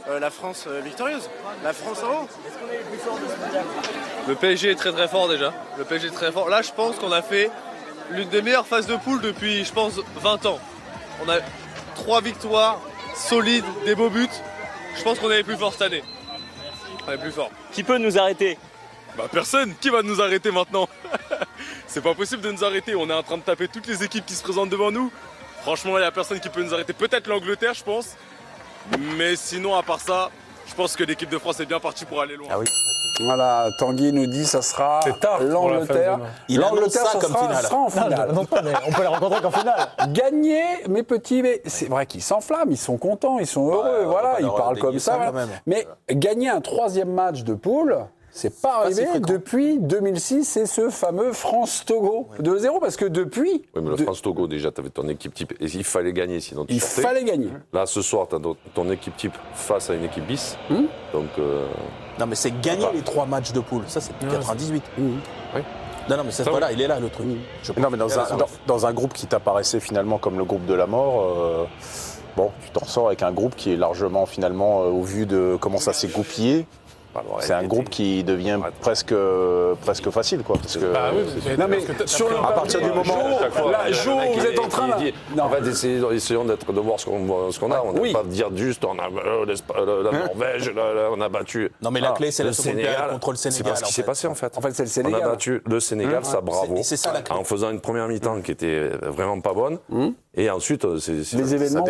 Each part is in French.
la France victorieuse, la France en haut. Est-ce qu'on est les plus forts de ce mondial? Le PSG est très très fort déjà. Le PSG est très fort. Là, je pense qu'on a fait l'une des meilleures phases de poule depuis, je pense, 20 ans. On a 3 victoires solides, des beaux buts. Je pense qu'on est les plus forts cette année. On est plus forts. Qui peut nous arrêter? Bah personne, qui va nous arrêter maintenant? C'est pas possible de nous arrêter, on est en train de taper toutes les équipes qui se présentent devant nous. Franchement, il n'y a personne qui peut nous arrêter. Peut-être l'Angleterre, je pense. Mais sinon, à part ça, je pense que l'équipe de France est bien partie pour aller loin. Ah oui. Voilà, Tanguy nous dit ça sera l'Angleterre. L'Angleterre, ça sera en finale. Non, mais on peut la rencontrer qu'en finale. Gagner, mes petits, mais c'est vrai qu'ils s'enflamment, ils sont contents, ils sont heureux, voilà, ils parlent comme ça. Mais gagner un 3e match de poule, c'est pas arrivé depuis 2006, c'est ce fameux France-Togo 2-0, parce que depuis... Oui, mais le France-Togo, déjà, tu avais ton équipe type, et il fallait gagner, sinon tu sortais. Il fallait gagner. Là, ce soir, tu as ton équipe type face à une équipe bis, donc... Non, mais c'est gagner les 3 matchs de poule, ça c'est depuis 98. Oui. Non, mais voilà, il est là le truc. Non, mais dans un groupe qui t'apparaissait finalement comme le groupe de la mort, bon, tu t'en sors avec un groupe qui est largement, finalement, au vu de comment ça s'est goupillé, c'est un groupe qui devient presque facile, quoi. Parce que, non, mais sur le à partir du moment là, Jo, vous êtes en train là. En fait, essayons de voir ce qu'on a. On ne va pas dire juste on a la Norvège, on a battu. Non, mais la clé, c'est le la seconde période contre le Sénégal. C'est pas ce qui s'est passé en fait. En fait, c'est le Sénégal. On a battu le Sénégal, ça bravo. C'est ça la clé. En faisant une première mi-temps qui était vraiment pas bonne. Et ensuite, les événements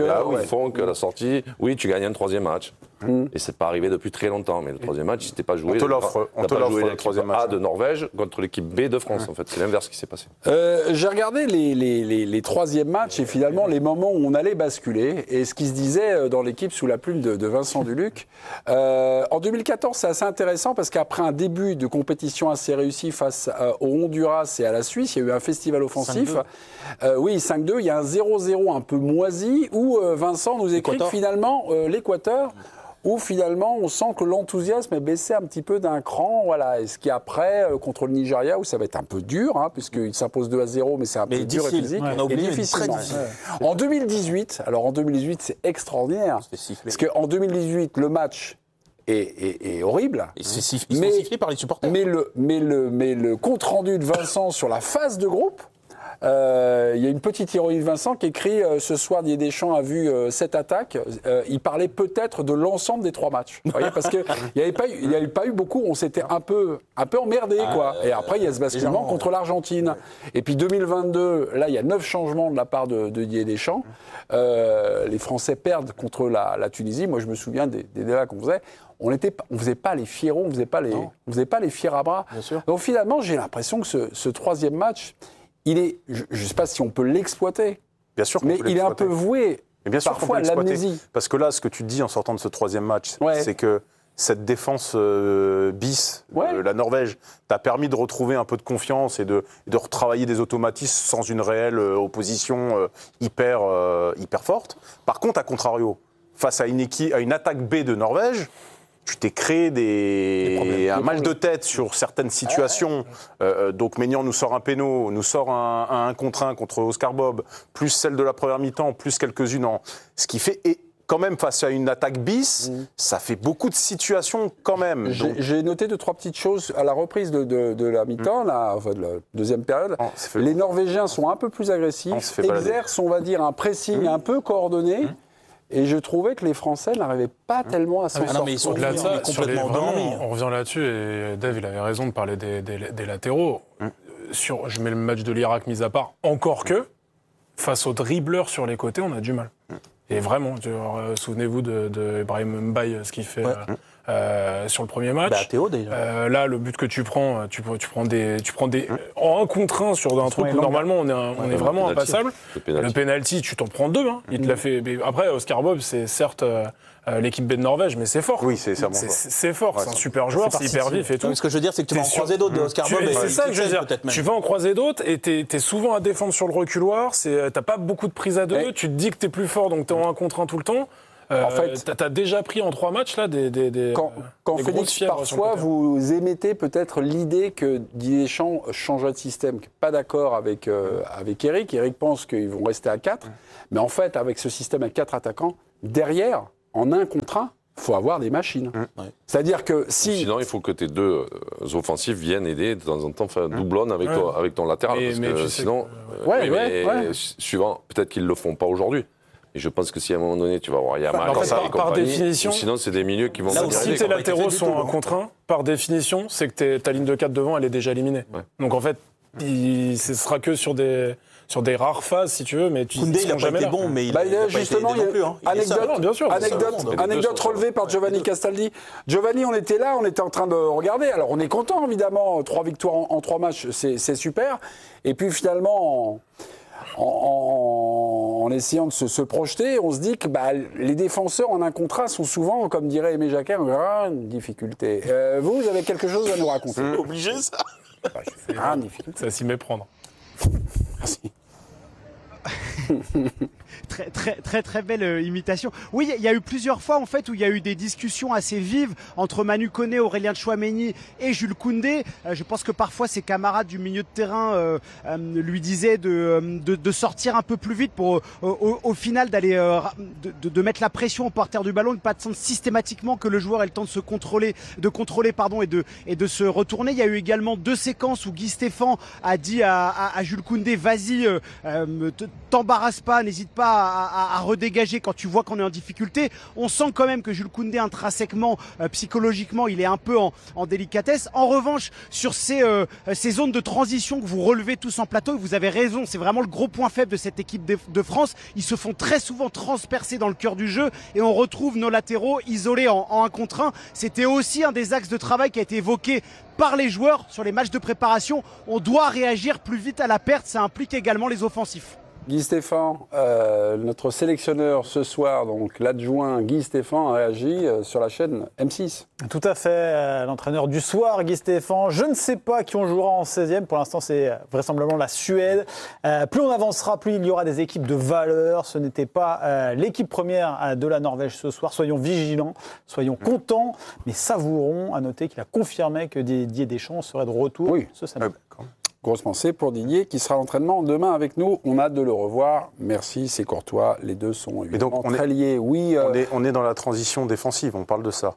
font que la sortie, oui, tu gagnes un 3e match. Et c'est pas arrivé depuis très longtemps. Mais le 3e match, il n'était pas joué. On te l'offre le 3e match. A de Norvège contre l'équipe B de France. En fait, c'est l'inverse qui s'est passé. J'ai regardé les 3e matchs et finalement les moments où on allait basculer et ce qui se disait dans l'équipe sous la plume de Vincent Duluc. En 2014, c'est assez intéressant parce qu'après un début de compétition assez réussi face au Honduras et à la Suisse, il y a eu un festival offensif. 5-2. Il y a un 0-0 un peu moisi où Vincent nous écrit que finalement l'Équateur, où finalement on sent que l'enthousiasme est baissé un petit peu d'un cran, voilà. Et ce qui est après contre le Nigeria où ça va être un peu dur, puisqu'il s'impose 2-0, mais c'est un peu dur et physique. On a oublié, et difficile. En 2018, c'est extraordinaire, parce qu'en 2018 le match est horrible. Ils sont sifflés par les supporters. Mais le compte rendu de Vincent sur la phase de groupe. Il y a une petite ironie de Vincent qui écrit ce soir Didier Deschamps a vu cette attaque. Il parlait peut-être de l'ensemble des 3 matchs. Vous voyez, parce qu'il n'y avait pas eu beaucoup. On s'était un peu emmerdé, quoi. Et après, il y a ce basculement contre l'Argentine. Et puis 2022, là, il y a 9 changements de la part de Didier Deschamps. Les Français perdent contre la Tunisie. Moi, je me souviens des débats qu'on faisait. On faisait pas les fierons, on faisait pas les fiers à bras. Donc finalement, j'ai l'impression que ce 3e match, il est, je ne sais pas si on peut l'exploiter, bien sûr mais il est un peu voué parfois à l'amnésie. Parce que là, ce que tu dis en sortant de ce 3e match, c'est que cette défense bis, la Norvège, t'a permis de retrouver un peu de confiance et de retravailler des automatismes sans une réelle opposition hyper forte. Par contre, à contrario, face à une attaque B de Norvège, tu t'es créé un mal de tête sur certaines situations. Donc Maignan nous sort un péno, nous sort un 1 contre 1 contre Oscar Bob, plus celle de la première mi-temps, plus quelques-unes ce qui fait... Et quand même, face à une attaque bis, ça fait beaucoup de situations quand même. J'ai noté 2-3 petites choses. À la reprise de la mi-temps, de la 2e période, les Norvégiens sont un peu plus agressifs, exercent, on va dire, un pressing un peu coordonné. Et je trouvais que les Français n'arrivaient pas tellement à s'en sortir. Mais ils sont au-delà de ça, complètement endormis. On revient là-dessus, et Dave, il avait raison de parler des latéraux. Je mets le match de l'Irak mis à part, encore que, face aux dribbleurs sur les côtés, on a du mal. Et vraiment, souvenez-vous de Ibrahim Mbaye, ce qu'il fait sur le premier match. Théo, déjà. Là, le but que tu prends des en 1 contre 1 sur un truc où normalement on est vraiment impassable. Le penalty, tu t'en prends 2. Il te l'a fait. Après, Oscar Bob, c'est certes l'équipe B de Norvège, mais c'est fort. Oui, c'est fort. C'est un super joueur, c'est hyper vif et tout. Ce que je veux dire, c'est que tu vas en croiser d'autres de Oscar Bob. C'est ça que je veux dire. Tu vas en croiser d'autres et t'es souvent à défendre sur le reculoir. T'as pas beaucoup de prise à 2. Tu te dis que t'es plus fort, donc t'es en 1 contre 1 tout le temps. En fait, t'as déjà pris en 3 matchs là quand Félix, parfois vous émettez peut-être l'idée que Didier Deschamps changerait de système, pas d'accord avec Eric. Eric pense qu'ils vont rester à 4, mais en fait avec ce système à 4 attaquants derrière, en 1 contre 1, faut avoir des machines. C'est-à-dire que si... Sinon, il faut que tes deux offensifs viennent aider de temps en temps, faire doublonne avec ton latéral. Mais parce que sinon, suivant, peut-être qu'ils ne le font pas aujourd'hui. Et je pense que si à un moment donné, tu vas voir Yamal, par définition, sinon c'est des milieux qui vont... Si tes latéraux sont un contre un, par définition, c'est que ta ligne de 4 devant, elle est déjà éliminée. Donc en fait, ce sera que sur des rares phases, si tu veux, mais Koundé, il n'a pas été bon, mais il n'a pas été aidé non plus. Anecdote relevée par Giovanni Castaldi. Giovanni, on était là, on était en train de regarder. Alors, on est content, évidemment. 3 victoires en 3 matchs, c'est super. Et puis, finalement, en essayant de se projeter, on se dit que les défenseurs en un contre un sont souvent, comme dirait Aimé Jacquet, en grande difficulté. Vous avez quelque chose à nous raconter? Obligé, ça? Je fais grande difficulté. C'est à s'y méprendre. Merci. Très belle imitation. Oui, il y a eu plusieurs fois en fait où il y a eu des discussions assez vives entre Manu Koné, Aurélien Tchouaméni et Jules Koundé. Je pense que parfois ses camarades du milieu de terrain lui disaient de sortir un peu plus vite pour au final d'aller de mettre la pression au porteur du ballon, de pas attendre systématiquement que le joueur ait le temps de se contrôler, et de se retourner. Il y a eu également 2 séquences où Guy Stéphane a dit à Jules Koundé, vas-y, t'embarrasse pas, n'hésite pas à redégager quand tu vois qu'on est en difficulté. On sent quand même que Jules Koundé intrinsèquement, psychologiquement, il est un peu en délicatesse. En revanche, sur ces zones de transition que vous relevez tous en plateau, vous avez raison, c'est vraiment le gros point faible de cette équipe de France. Ils se font très souvent transpercer dans le cœur du jeu et on retrouve nos latéraux isolés en 1 contre 1. C'était aussi un des axes de travail qui a été évoqué par les joueurs sur les matchs de préparation. On doit réagir plus vite à la perte, ça implique également les offensifs. Guy Stéphane, notre sélectionneur ce soir, donc l'adjoint Guy Stéphane, a réagi sur la chaîne M6. Tout à fait, l'entraîneur du soir, Guy Stéphane. Je ne sais pas qui on jouera en 16e. Pour l'instant, c'est vraisemblablement la Suède. Plus on avancera, plus il y aura des équipes de valeur. Ce n'était pas l'équipe première de la Norvège ce soir. Soyons vigilants, soyons contents, mais savourons. À noter qu'il a confirmé que Didier Deschamps serait de retour ce samedi. Grosse pensée pour Didier qui sera à l'entraînement demain avec nous. On a hâte de le revoir. Merci, c'est courtois. Les deux sont évidemment très liés. Oui, on est dans la transition défensive, on parle de ça.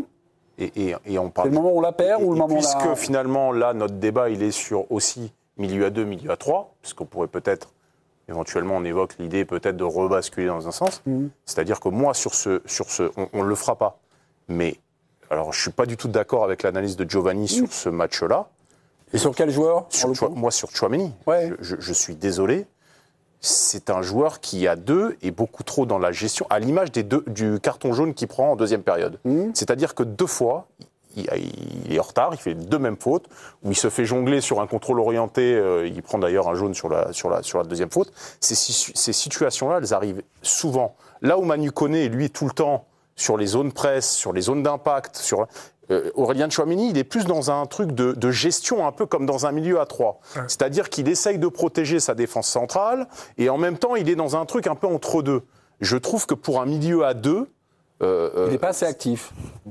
Et on parle. C'est le moment où on la perd ou le moment puisque là... Puisque finalement, là, notre débat, il est sur aussi milieu à 2, milieu à 3, puisqu'on pourrait peut-être, éventuellement, on évoque l'idée peut-être de rebasculer dans un sens. C'est-à-dire que moi, sur ce on ne le fera pas. Mais, alors, je ne suis pas du tout d'accord avec l'analyse de Giovanni sur ce match-là. Et sur quel joueur? Moi, sur Tchouaméni. Ouais. Je suis désolé. C'est un joueur qui, à 2, est beaucoup trop dans la gestion, à l'image du carton jaune qu'il prend en 2e période. C'est-à-dire que 2 fois, il est en retard, il fait 2 mêmes fautes, où il se fait jongler sur un contrôle orienté, il prend d'ailleurs un jaune sur la 2e faute. Ces situations-là, elles arrivent souvent. Là où Manu Koné, lui, tout le temps, sur les zones presse, sur les zones d'impact, Aurélien Tchouaméni, il est plus dans un truc de gestion, un peu comme dans un milieu à 3. Ouais. C'est-à-dire qu'il essaye de protéger sa défense centrale, et en même temps, il est dans un truc un peu entre deux. Je trouve que pour un milieu à 2... il n'est pas assez actif.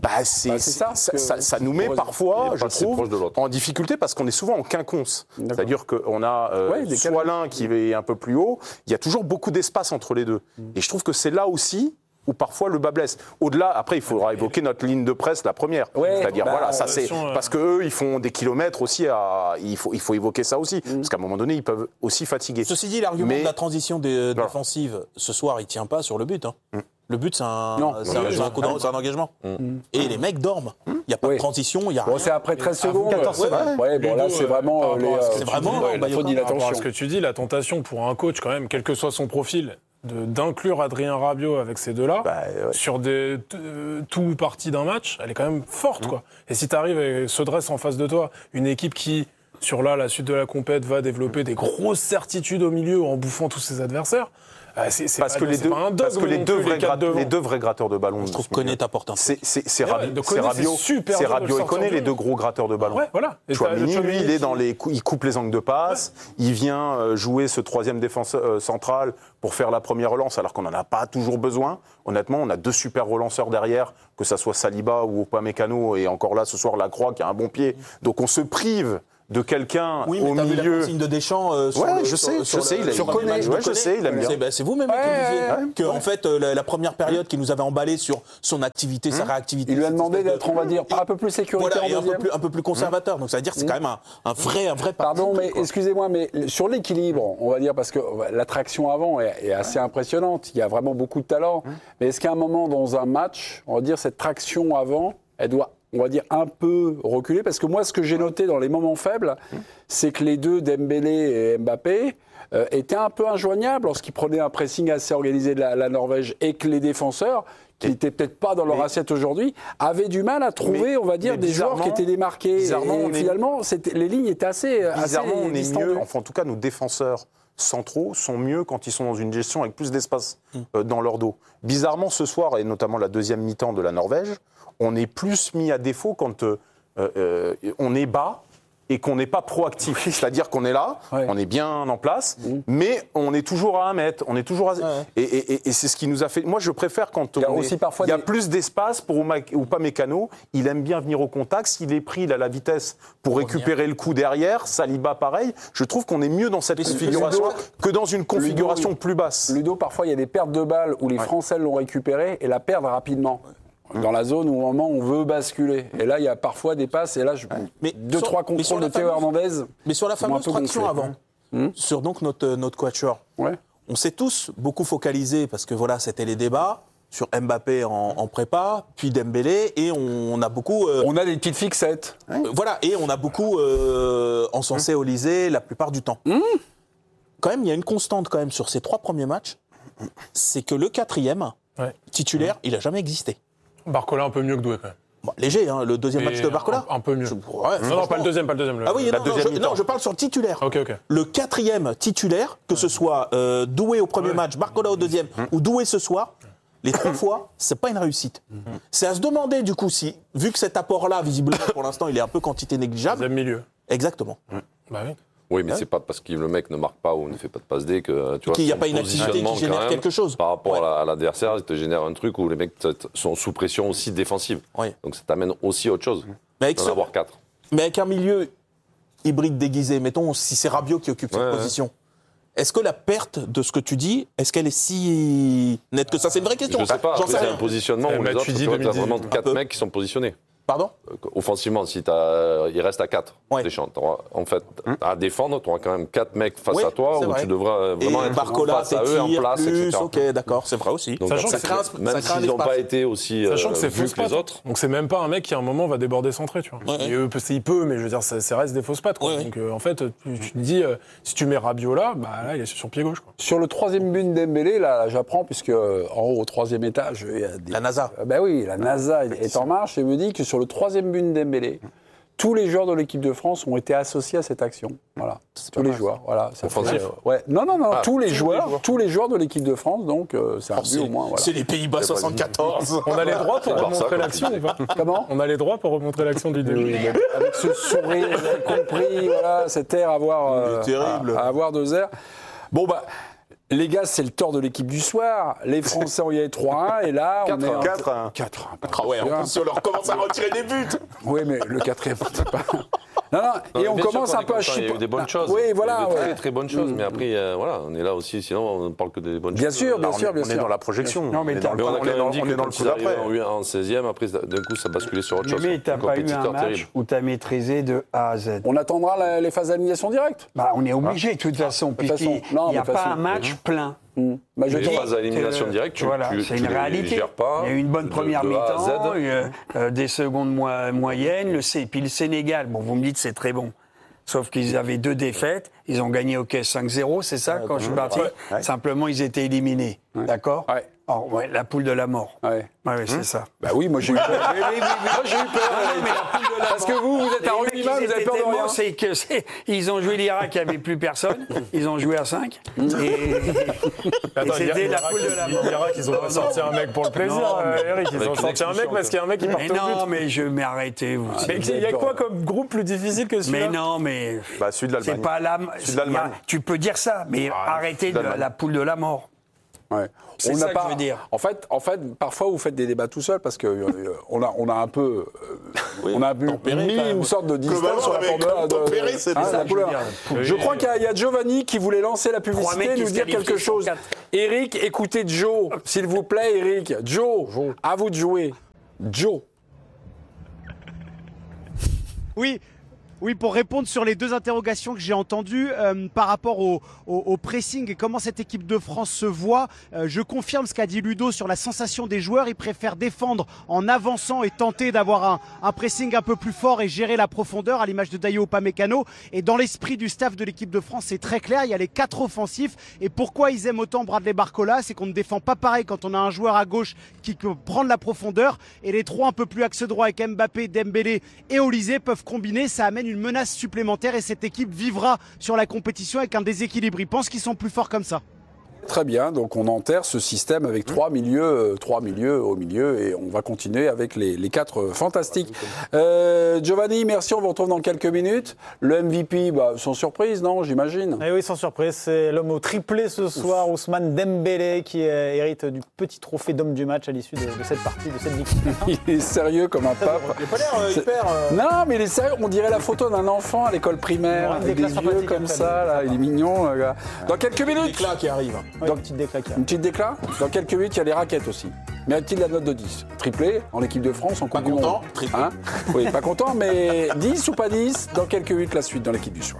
Ça nous met parfois, je trouve, en difficulté, parce qu'on est souvent en quinconce. C'est-à-dire qu'on a soit l'un qui est un peu plus haut, il y a toujours beaucoup d'espace entre les deux. Et je trouve que c'est là aussi où parfois le bas blesse. Au-delà, après, il faudra évoquer notre ligne de presse, la première. C'est-à-dire, ça c'est parce qu'eux, ils font des kilomètres aussi. Il faut évoquer ça aussi, parce qu'à un moment donné, ils peuvent aussi fatiguer. Ceci dit, l'argument de la transition défensive ce soir, il tient pas sur le but. Le but, c'est un engagement. Et les mecs dorment. Il n'y a pas de transition, il n'y a rien. C'est après 13 secondes. 14 secondes. Là, c'est vraiment la faute d'inattention. Par rapport à ce que tu dis, la tentation pour un coach, quand même, quel que soit son profil, d'inclure Adrien Rabiot avec ces deux-là, sur tout parti d'un match, elle est quand même forte, quoi. Et si tu arrives et se dresse en face de toi, une équipe qui, sur la suite de la compète, va développer des grosses certitudes au milieu en bouffant tous ses adversaires, parce que les deux vrais gratteurs de ballon, je trouve que Koné t'apporte un peu. C'est Rabiot et Koné, les deux gros gratteurs de ballon. Tchouaméni, lui, il coupe les angles de passe, il vient jouer ce 3e défenseur central pour faire la première relance, alors qu'on n'en a pas toujours besoin. Honnêtement, on a 2 super relanceurs derrière, que ça soit Saliba ou Upamecano, et encore là, ce soir, Lacroix qui a un bon pied. Donc on se prive de quelqu'un oui, mais au t'as vu la milieu. consigne de Deschamps Je sais, il aime bien. C'est vous-même qui disait qu'en fait, la première période qu'il nous avait emballé sur son activité, sa réactivité. Il lui a demandé d'être, on va dire, un peu plus sécuritaire en deuxième. Un peu plus conservateur. Donc ça veut dire que c'est quand même un vrai Pardon, mais excusez-moi, mais sur l'équilibre, on va dire, parce que l'attraction avant est assez impressionnante, il y a vraiment beaucoup de talent, mais est-ce qu'à un moment dans un match, on va dire, cette traction avant, elle doit, on va dire, un peu reculer? Parce que moi, ce que j'ai noté dans les moments faibles, c'est que les deux, Dembélé et Mbappé, étaient un peu injoignables lorsqu'ils prenaient un pressing assez organisé de la Norvège, et que les défenseurs, qui n'étaient peut-être pas dans leur assiette aujourd'hui, avaient du mal à trouver, on va dire, des joueurs qui étaient démarqués. Bizarrement, finalement, les lignes étaient assez on est distendues. mieux, enfin en tout cas nos défenseurs centraux sont mieux quand ils sont dans une gestion avec plus d'espace dans leur dos. Bizarrement, ce soir, et notamment la deuxième mi-temps de la Norvège, on est plus mis à défaut quand on est bas et qu'on n'est pas proactif. C'est-à-dire qu'on est là, on est bien en place, mais on est toujours à 1 mètre, on est toujours à... Et c'est ce qui nous a fait... Moi, je préfère quand il y a plus d'espace pour Upamecano, il aime bien venir au contact. S'il est pris, il a la vitesse pour récupérer le coup derrière. Saliba, pareil. Je trouve qu'on est mieux dans cette configuration que dans une configuration plus basse. Ludo, parfois, il y a des pertes de balles où les Français l'ont récupéré et la perdent rapidement. Dans la zone où, au moment, on veut basculer. Et là, il y a parfois des passes. Et là, 2-3 contrôles de Théo Hernandez. Mais sur la fameuse traction avant, sur donc notre quatuor, on s'est tous beaucoup focalisés, parce que voilà, c'était les débats, sur Mbappé en prépa, puis Dembélé, et on a beaucoup... on a des petites fixettes. Voilà, et on a beaucoup encensé Olysée la plupart du temps. Quand même, il y a une constante quand même sur ces 3 premiers matchs, c'est que le 4e titulaire, il n'a jamais existé. Barcola un peu mieux que Doué quand même. Bon, léger, hein, le deuxième match de Barcola. Un peu mieux. Non, pas le deuxième. Ah oui, non, je parle sur le titulaire. Ok. Le 4e titulaire, que ce soit Doué au premier match, Barcola au deuxième, ou Doué ce soir, les 3 fois, c'est pas une réussite. C'est à se demander, du coup, si, vu que cet apport-là, visiblement, pour l'instant, il est un peu quantité négligeable. Deuxième milieu. Exactement. Bah oui. Oui, mais c'est pas parce que le mec ne marque pas ou ne fait pas de passe D que tu vois. Qu'il n'y a pas une activité qui génère quelque chose. Par rapport à l'adversaire, il te génère un truc où les mecs sont sous pression aussi défensive. Donc ça t'amène aussi à autre chose. Mais d'en avoir 4. Mais avec un milieu hybride déguisé, mettons si c'est Rabiot qui occupe cette position. Est-ce que la perte de ce que tu dis, est-ce qu'elle est si nette que ça? C'est une vraie question. Je sais pas, c'est un positionnement où les autres, tu as vraiment 4 mecs qui sont positionnés. Pardon? Offensivement, si il reste à 4 Deschamps, en fait, à défendre, tu auras quand même 4 mecs face à toi où tu devras vraiment être face à eux en place, etc. Ok, d'accord, c'est vrai aussi. Donc, sachant même s'ils n'ont pas été aussi sachant que c'est vus que les autres. Donc c'est même pas un mec qui à un moment va déborder centré, tu vois. Et eux, il peut, mais je veux dire, ça reste des fausses pattes. Quoi. Donc en fait, tu te dis, si tu mets Rabiot là, il est sur pied gauche. Quoi. Sur le 3e but de Dembélé, là, j'apprends, puisque en haut, au 3e étage, il y a la NASA. Ben oui, la NASA est en marche et me dit que sur le 3e but de Dembélé, tous les joueurs de l'équipe de France ont été associés à cette action. Voilà, tous les joueurs. Voilà, offensif. Non, tous les joueurs de l'équipe de France, donc c'est un but au moins. Voilà. C'est les Pays-Bas 74. On a les droits pour remontrer l'action ou pas? Comment? On a les droits pour remontrer l'action du début. Avec ce sourire, vous avez compris, voilà, cet air à avoir 2 airs. Bon, les gars, c'est le tort de l'équipe du soir. Les Français ont gagné 3-1 et là, on est 4-1. 4-1. Ah ouais, en plus, on leur commence à retirer des buts. Oui, mais le 4e, c'est pas... Non, et on commence un peu à chipoter. Il y a eu des bonnes choses. Oui, voilà. Il y a eu de très bonnes choses, mais après, on est là aussi, sinon on ne parle que des bonnes choses. Bien sûr. On est dans la projection. Non, mais on a quand même dit que dans le coup d'après. En 16e, après, d'un coup, ça basculait sur autre chose. Mais t'as pas eu un match où t'as maîtrisé de A à Z. On attendra les phases d'élimination directe. On est obligé, de toute façon, puisqu'il n'y a pas un match plein. Les phases à élimination directe, c'est une réalité. Gères pas. Il y a eu une bonne première mi-temps, des secondes moyennes, puis le Sénégal. Bon, vous me dites c'est très bon. Sauf qu'ils avaient 2 défaites, ils ont gagné 5-0, c'est ça, quand je suis parti. Simplement, ils étaient éliminés, d'accord? La poule de la mort. C'est ça. Bah oui, moi j'ai eu peur. Moi j'ai eu peur. Parce que vous êtes un rugbyman, vous avez peur de rien. C'est que ils ont joué l'Irak, il n'y avait plus personne. Ils ont joué à 5. Et c'était la poule de la mort. L'Irak, ils ont pas sorti un mec pour le plaisir, Eric. Ils ont sorti un mec parce qu'il y a un mec qui part au but. Non, mais arrêtez. Mais il y a quoi comme groupe plus difficile que celui-là? Mais non, mais. Celui de l'Allemagne. C'est pas tu peux dire ça, mais arrêtez la poule de la mort. Ouais. C'est ça que je veux dire. En fait, parfois vous faites des débats tout seul parce que on a un peu, on a mis une sorte de distance sur la couleur. Je crois qu'il y a Giovanni qui voulait lancer la publicité et nous dire quelque chose. Eric, écoutez Joe, s'il vous plaît, Eric. Joe, à vous de jouer. Joe. Oui, pour répondre sur les deux interrogations que j'ai entendues par rapport au pressing et comment cette équipe de France se voit, je confirme ce qu'a dit Ludo sur la sensation des joueurs. Ils préfèrent défendre en avançant et tenter d'avoir un pressing un peu plus fort et gérer la profondeur à l'image de Dayo Upamecano. Et dans l'esprit du staff de l'équipe de France, c'est très clair, il y a les 4 offensifs. Et pourquoi ils aiment autant Bradley Barcola, c'est qu'on ne défend pas pareil quand on a un joueur à gauche qui peut prendre la profondeur. Et les 3 un peu plus axe droit avec Mbappé, Dembélé et Olysée peuvent combiner. Ça amène une menace supplémentaire et cette équipe vivra sur la compétition avec un déséquilibre. Ils pensent qu'ils sont plus forts comme ça. Très bien, donc on enterre ce système avec 3 milieux au milieu et on va continuer avec les 4 fantastiques. Giovanni, merci, on vous retrouve dans quelques minutes. Le MVP, sans surprise, non, j'imagine? Oui, sans surprise, c'est l'homme au triplé ce soir, Ousmane Dembélé, qui hérite du petit trophée d'homme du match à l'issue de cette partie, de cette victoire. Il est sérieux comme un pape. Il n'a pas l'air hyper... Non, mais il est sérieux, on dirait la photo d'un enfant à l'école primaire, avec des yeux comme ça, là, il est mignon. Là. Dans quelques minutes... L'éclat qui arrive. Une petite déclat. Dans quelques minutes, il y a les raquettes aussi. Mérite-t-il la note de 10? Triplé en équipe de France, en Coupe du Monde. Triplé. Hein? Oui, pas content, mais 10 ou pas 10? Dans quelques minutes, la suite dans l'équipe du soir.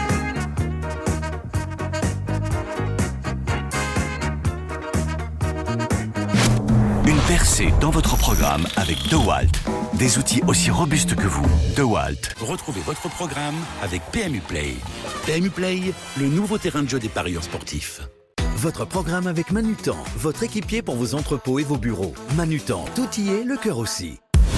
Une percée dans votre programme avec DeWalt. Des outils aussi robustes que vous. DeWalt. Retrouvez votre programme avec PMU Play. PMU Play, le nouveau terrain de jeu des parieurs sportifs. Votre programme avec Manutan, votre équipier pour vos entrepôts et vos bureaux. Manutan, tout y est, le cœur aussi.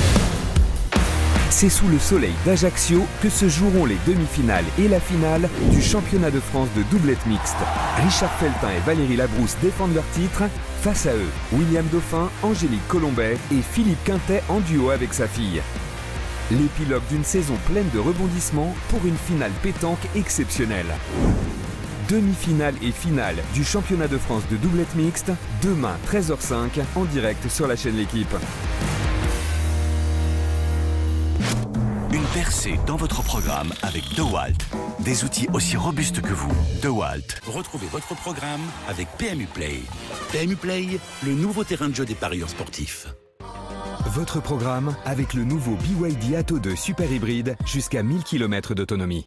C'est sous le soleil d'Ajaccio que se joueront les demi-finales et la finale du championnat de France de doublette mixte. Richard Feltin et Valérie Labrousse défendent leur titre. Face à eux, William Dauphin, Angélique Colombet et Philippe Quintet en duo avec sa fille. L'épilogue d'une saison pleine de rebondissements pour une finale pétanque exceptionnelle. Demi-finale et finale du championnat de France de doublette mixte, demain 13h05 en direct sur la chaîne L'Équipe. Une percée dans votre programme avec DeWalt. Des outils aussi robustes que vous. DeWalt. Retrouvez votre programme avec PMU Play. PMU Play, le nouveau terrain de jeu des parieurs sportifs. Votre programme avec le nouveau BYD Atto 2 Super Hybride jusqu'à 1000 km d'autonomie.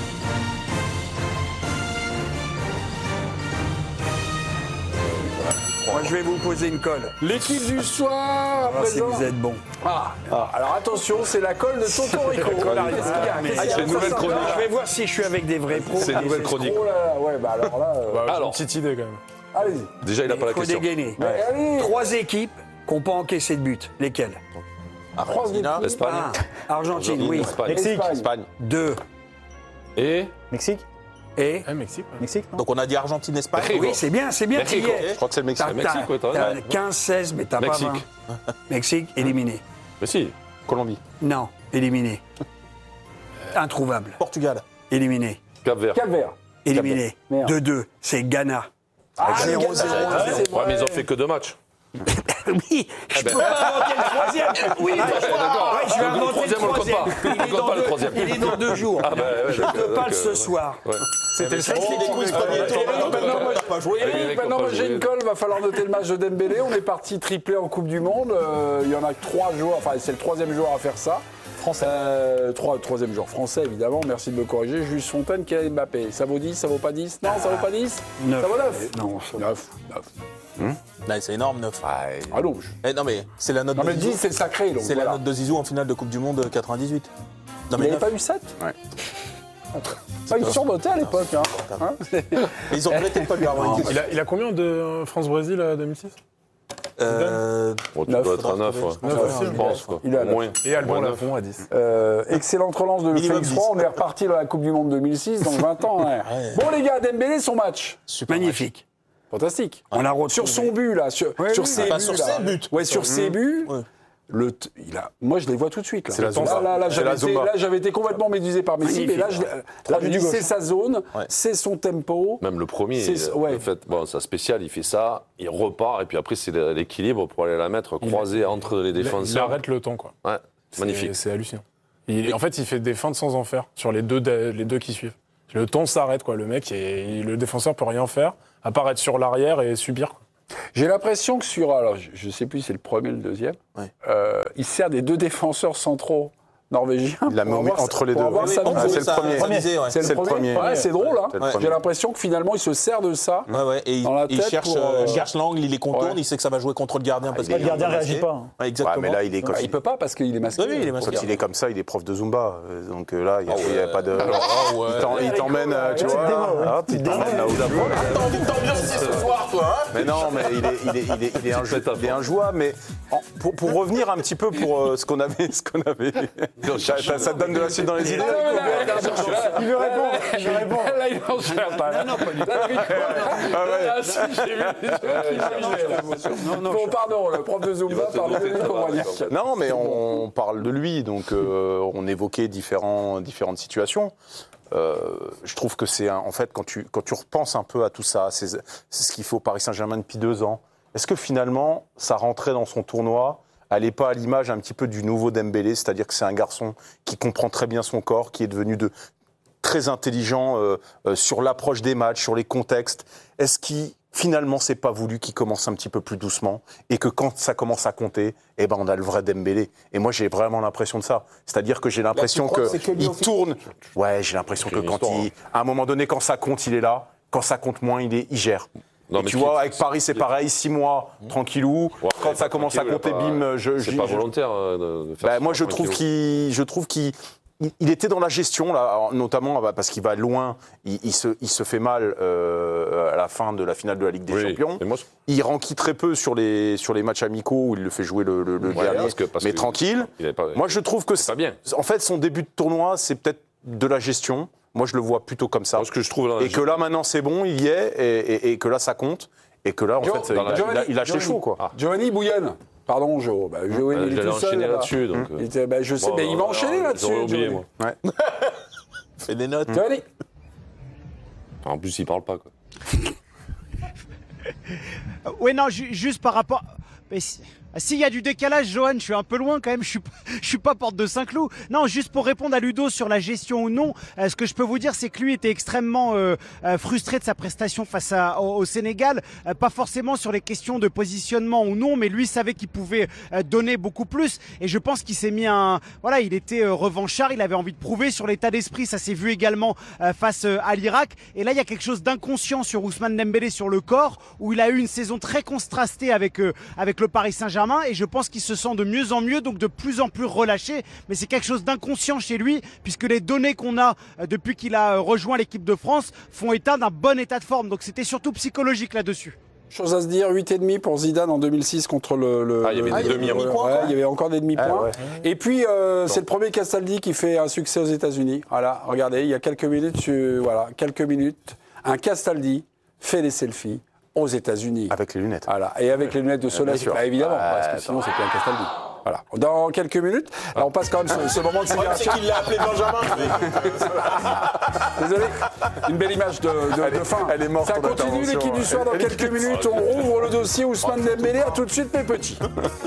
Moi, je vais vous poser une colle. L'équipe du soir, à présent. Si vous êtes bon. Alors attention, c'est la colle de Tonton Rico. C'est une nouvelle chronique. Je vais voir si je suis avec des vrais pros. C'est une nouvelle chronique. Ouais, alors là. J'ai une petite idée quand même. Allez-y. Déjà, il n'a pas la question. Il faut dégainer. Allez. 3 équipes qui n'ont pas encaissé de but. Lesquelles? L'Espagne. Argentine, oui. Espagne. 2. Et Mexique. Et Mexique, non? Donc on a dit Argentine-Espagne. Oui, c'est bien. Mexique. Je crois que c'est le Mexique. T'as 15-16, mais t'as pas 20. Mexique, éliminé. Mais si, Colombie. Non, éliminé. Introuvable. Portugal. Éliminé. Cap-Vert. Éliminé. 2-2, c'est Ghana. 0-0. Ouais, mais ils ont fait que 2 matchs. Oui, je peux pas inventer le troisième. Oui, d'accord. Je vais inventer le troisième. Il est dans 2 jours. Je ne peux pas ce soir. C'était le quiz Maintenant, j'ai une colle, va falloir noter le match de Dembélé. On est parti triplé en Coupe du Monde. Il y en a que 3 joueurs, enfin c'est le 3e joueur à faire ça. Français. 3e joueur français, évidemment. Merci de me corriger. Juste Fontaine qui a Mbappé. Ça vaut 10, ça vaut pas 10? Non, ça vaut pas 10? 9. Ça vaut 9? Non, 9. C'est énorme, 9. Allons. Non mais c'est la note Non de mais Zizou. 10, c'est le sacré. Donc, c'est la note de Zizou en finale de Coupe du Monde 98. Non, mais il n'y avait pas eu 7? Ouais. Ils surnotaient à l'époque. Ils ont peut-être pas lui avoir dit. Il a combien de France-Brésil 2006? Tu dois être à 9, je pense. Il a moins. Et Alban Lafont à 10. Excellente relance de Félix Roy. On est reparti dans la Coupe du Monde 2006, donc 20 ans. Bon les gars, Dembélé, son match. Magnifique. Fantastique. On a sur son but là, sur ses buts. Ouais, sur ses buts. Moi, je les vois tout de suite. Là. C'est la zone. Là, j'avais été complètement médusé par Messi, mais là, je dis c'est sa zone, c'est son tempo. Même le premier, en fait, sa spéciale, il fait ça, il repart, et puis après, c'est l'équilibre pour aller la mettre croisée entre les défenseurs. Il arrête le temps, quoi. Ouais, magnifique. C'est hallucinant. En fait, il fait des feintes sans en faire sur les deux qui suivent. Le temps s'arrête, quoi. Le mec, le défenseur peut rien faire, à part être sur l'arrière et subir, quoi. J'ai l'impression que alors je ne sais plus si c'est le premier ou le deuxième, il sert des 2 défenseurs centraux norvégiens. Il l'a mis entre les deux. C'est le premier. C'est le premier. C'est drôle, hein. J'ai l'impression que finalement il se sert de ça. Et il cherche l'angle, il les contourne, il sait que ça va jouer contre le gardien. Parce que le gardien ne réagit pas. Exactement. Mais là, il ne peut pas parce qu'il est masqué. Oui, il est masqué. Quand il est comme ça, il est prof de Zumba. Donc là, il n'y a pas de. Il t'emmène, tu vois. Il t'emmène là où d'abord. T'as envie de t'ambiancer ce soir, toi. Mais non, mais il est injouable. Mais pour revenir un petit peu pour ce qu'on avait. Ça te donne de la suite dans les idées. Il veut répondre. Là, il en cherche. Non, pas du tout. Bon, pardon, le prof de Zumba, Non, mais on parle de lui, donc on évoquait différentes situations. Je trouve que c'est en fait quand tu repenses un peu à tout ça, c'est ce qu'il faut au Paris Saint-Germain depuis 2 ans. Est-ce que finalement ça rentrait dans son tournoi? Elle n'est pas à l'image un petit peu du nouveau Dembélé, c'est-à-dire que c'est un garçon qui comprend très bien son corps, qui est devenu très intelligent sur l'approche des matchs, sur les contextes. Est-ce qu'il finalement c'est pas voulu qu'il commence un petit peu plus doucement et que quand ça commence à compter, on a le vrai Dembélé. Et moi j'ai vraiment l'impression de ça. C'est-à-dire que j'ai l'impression qu'il tourne. Ouais, j'ai l'impression que à un moment donné, quand ça compte, il est là. Quand ça compte moins, il gère. Non, et tu vois, avec Paris, c'est pareil, 6 mois, tranquillou. Quand ça commence à compter, bim, c'est pas volontaire de faire ça. Moi, je trouve qu'il était dans la gestion, là, notamment parce qu'il va loin. Il se fait mal à la fin de la finale de la Ligue des Champions. Il renquille très peu sur les matchs amicaux où il le fait jouer le dernier, mais tranquille. Moi, je trouve que en fait, son début de tournoi, c'est peut-être de la gestion. Moi, je le vois plutôt comme ça. Et que là, maintenant, c'est bon, il y est, et que là, ça compte. Et que là, en fait, il lâche les chevaux, quoi. Giovanni Bouillon. Pardon, Jo. Giovanni, il est tout seul. là-dessus. Donc, je sais, mais il va enchaîner là-dessus. J'aurais oublié, moi. Fais des notes. Giovanni. En plus, il parle pas, quoi. Oui, non, juste par rapport... Mais s'il y a du décalage, Johan, je suis un peu loin quand même, je suis pas porte de Saint-Cloud. Non, juste pour répondre à Ludo sur la gestion ou non, ce que je peux vous dire, c'est que lui était extrêmement frustré de sa prestation face au Sénégal. Pas forcément sur les questions de positionnement ou non, mais lui savait qu'il pouvait donner beaucoup plus. Et je pense qu'il s'est mis Voilà, il était revanchard, il avait envie de prouver sur l'état d'esprit. Ça s'est vu également face à l'Irak. Et là, il y a quelque chose d'inconscient sur Ousmane Dembélé sur le corps, où il a eu une saison très contrastée avec le Paris Saint-Germain. Et je pense qu'il se sent de mieux en mieux, donc de plus en plus relâché. Mais c'est quelque chose d'inconscient chez lui, puisque les données qu'on a depuis qu'il a rejoint l'équipe de France font état d'un bon état de forme. Donc c'était surtout psychologique là-dessus. Chose à se dire, 8,5 pour Zidane en 2006 contre le... il y avait des demi-points. Il y avait encore des demi-points. Et puis, c'est le premier Castaldi qui fait un succès aux États-Unis. Voilà, regardez, il y a quelques minutes, un Castaldi fait des selfies aux États-Unis. Avec les lunettes. Voilà. Et avec les lunettes de soleil, évidemment, parce que sinon, c'est plus un Castaldi. Voilà. Dans quelques minutes, alors on passe quand même ce moment de célébration. C'est qu'il l'a appelé Benjamin. Désolé. Une belle image de fin. Elle est morte. Ça continue, l'équipe du soir. Dans quelques minutes, on rouvre le dossier Ousmane Dembélé. À tout de suite, mes petits.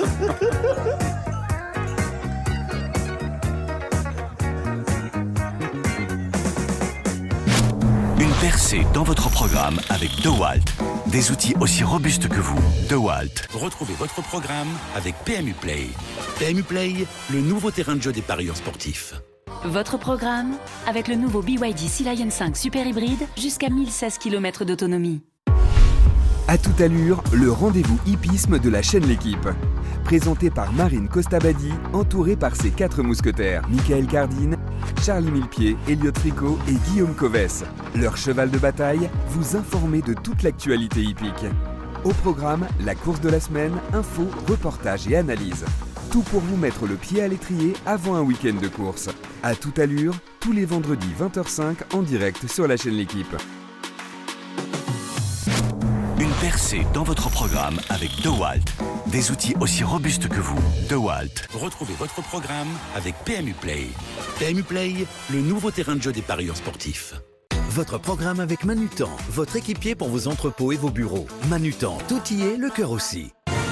Une percée dans votre programme avec DeWalt. Des outils aussi robustes que vous. DeWalt. Retrouvez votre programme avec PMU Play. PMU Play, le nouveau terrain de jeu des parieurs sportifs. Votre programme avec le nouveau BYD Sea Lion 5 Super Hybride jusqu'à 1016 km d'autonomie. À toute allure, le rendez-vous hippisme de la chaîne L'Équipe. Présenté par Marine Costabadi, entourée par ses 4 mousquetaires, Michael Cardine, Charlie Millepied, Elliot Tricot et Guillaume Covès. Leur cheval de bataille, vous informer de toute l'actualité hippique. Au programme, la course de la semaine, infos, reportages et analyses. Tout pour vous mettre le pied à l'étrier avant un week-end de course. À toute allure, tous les vendredis 20h05 en direct sur la chaîne L'Équipe. Une percée dans votre programme avec DeWalt. Des outils aussi robustes que vous. DeWalt. Retrouvez votre programme avec PMU Play. PMU Play, le nouveau terrain de jeu des parieurs sportifs. Votre programme avec Manutan, votre équipier pour vos entrepôts et vos bureaux. Manutan, tout y est, le cœur aussi.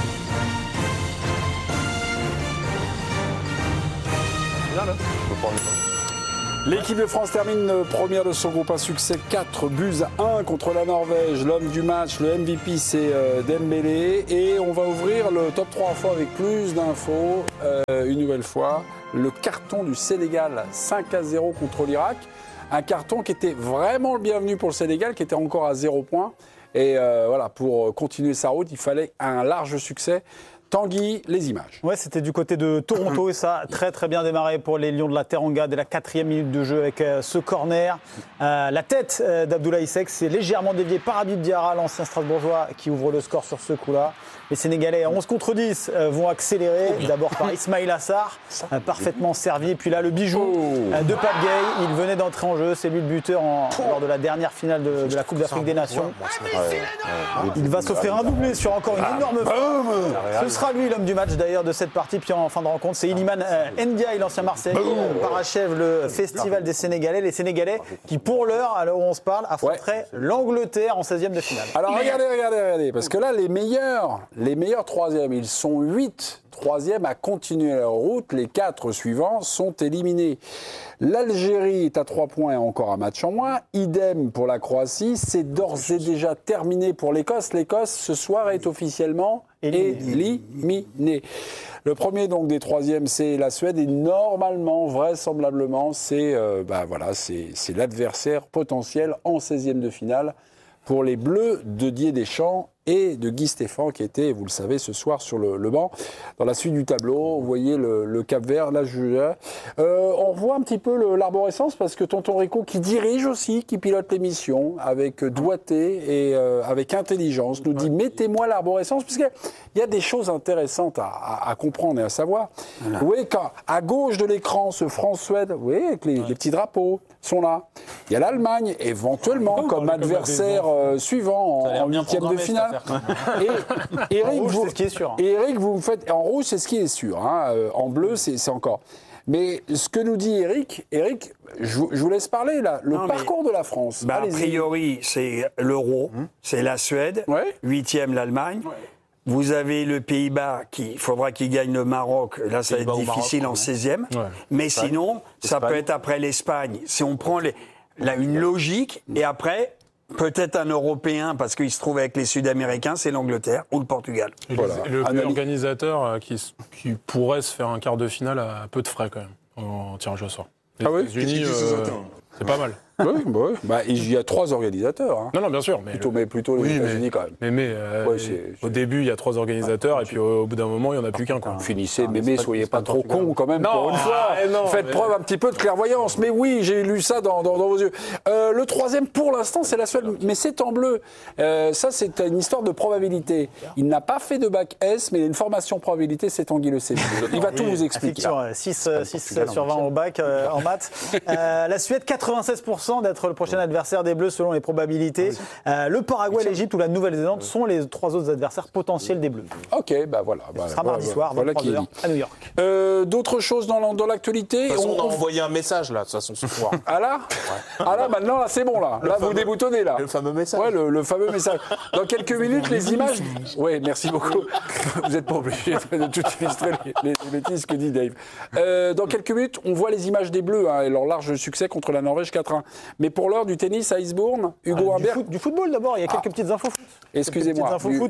L'équipe de France termine première de son groupe, un succès 4-1 contre la Norvège. L'homme du match, le MVP, c'est Dembélé. Et on va ouvrir le top 3 infos avec plus d'infos. Une nouvelle fois, le carton du Sénégal 5-0 contre l'Irak. Un carton qui était vraiment le bienvenu pour le Sénégal, qui était encore à 0 points. Et voilà, pour continuer sa route, il fallait un large succès. Tanguy, les images. Ouais, c'était du côté de Toronto et ça a très très bien démarré pour les Lions de la Teranga dès la 4e minute de jeu avec ce corner. La tête d'Abdoulaye Seck s'est légèrement déviée par Habib Diarra, l'ancien Strasbourgeois, qui ouvre le score sur ce coup-là. Les Sénégalais à 11 contre 10 vont accélérer, d'abord par Ismaïla Assar, parfaitement servi. Et puis là, le bijou de Pape Gueye, il venait d'entrer en jeu, c'est lui le buteur lors de la dernière finale de la Coupe d'Afrique des Nations. Il va s'offrir un doublé sur encore une énorme frappe. Ce sera lui l'homme du match d'ailleurs de cette partie. Puis en fin de rencontre, c'est Iliman Ndiaye, l'ancien Marseillais, qui parachève le festival des Sénégalais. Les Sénégalais qui, pour l'heure, à l'heure où on se parle, affronteraient l'Angleterre en 16e de finale. Alors regardez, parce que là, les meilleurs troisièmes, ils sont 8 troisièmes à continuer leur route. Les 4 suivants sont éliminés. L'Algérie est à 3 points et encore un match en moins. Idem pour la Croatie. C'est d'ores et déjà terminé pour l'Écosse. L'Écosse, ce soir, est officiellement éliminée. Le premier donc des troisièmes, c'est la Suède. Et normalement, vraisemblablement, c'est l'adversaire potentiel en 16e de finale pour les Bleus de Didier Deschamps et de Guy Stéphane qui était, vous le savez, ce soir sur le banc. Dans la suite du tableau, vous voyez le Cap-Vert, là, on revoit un petit peu l'arborescence parce que Tonton Rico, qui dirige aussi, qui pilote l'émission avec doigté et avec intelligence, nous dit « Mettez-moi l'arborescence » parce qu'il y a des choses intéressantes à comprendre et à savoir. Voilà. Vous voyez, à gauche de l'écran, ce France-Suède, vous voyez, avec les petits drapeaux sont là. Il y a l'Allemagne, éventuellement, comme adversaire suivant en 8e de finale. Et Eric, c'est ce qui est sûr. Eric, vous me faites en rouge, c'est ce qui est sûr. En bleu, c'est encore. Mais ce que nous dit Eric, je vous laisse parler là. Le parcours de la France. A priori, c'est l'Euro, c'est la Suède, 8e l'Allemagne. Ouais. Vous avez le Pays-Bas il faudra qu'il gagne le Maroc. Là, ça va être difficile en 16e. Ouais. Mais sinon, ça peut être après l'Espagne. Si on prend une logique, et après, peut-être un Européen, parce qu'il se trouve avec les Sud-Américains, c'est l'Angleterre ou le Portugal. Voilà. Le organisateur qui pourrait se faire un quart de finale à peu de frais quand même, en tirage au sort. Les États-Unis, c'est pas mal. Oui. Il y a 3 organisateurs. Non, bien sûr. Plutôt les États-Unis quand même. Au début, il y a 3 organisateurs, et puis au bout d'un moment, il n'y en a plus qu'un. Finissez, soyez pas trop cons quand même pour une fois. Faites preuve un petit peu de clairvoyance. Mais oui, j'ai lu ça dans vos yeux. Le 3e, pour l'instant, c'est la Suède, mais c'est en bleu. Ça, c'est une histoire de probabilité. Il n'a pas fait de bac S, mais il a une formation probabilité, c'est Tanguy Le Cédric. Il va tout vous expliquer. 6 sur 20 au bac en maths. La Suède, 96% d'être le prochain adversaire des Bleus selon les probabilités. Le Paraguay, l'Égypte ou la Nouvelle-Zélande sont les 3 autres adversaires potentiels des Bleus. Ok, voilà. Ce sera mardi soir, 23h à New York. D'autres choses dans l'actualité. De toute façon, on a envoyé un message là, de toute façon, ce soir. Maintenant, là, c'est bon là. Là, vous déboutonnez là. Le fameux message. Ouais, le fameux message. Dans quelques minutes, les images. Oui, merci beaucoup. Vous n'êtes pas obligé de tout illustrer les bêtises que dit Dave. Dans quelques minutes, on voit les images des Bleus et leur large succès contre la Norvège 4-1. Mais pour l'heure du tennis à Icebourne, Hugo Humbert. Du football d'abord, il y a quelques petites infos foot. Excusez-moi.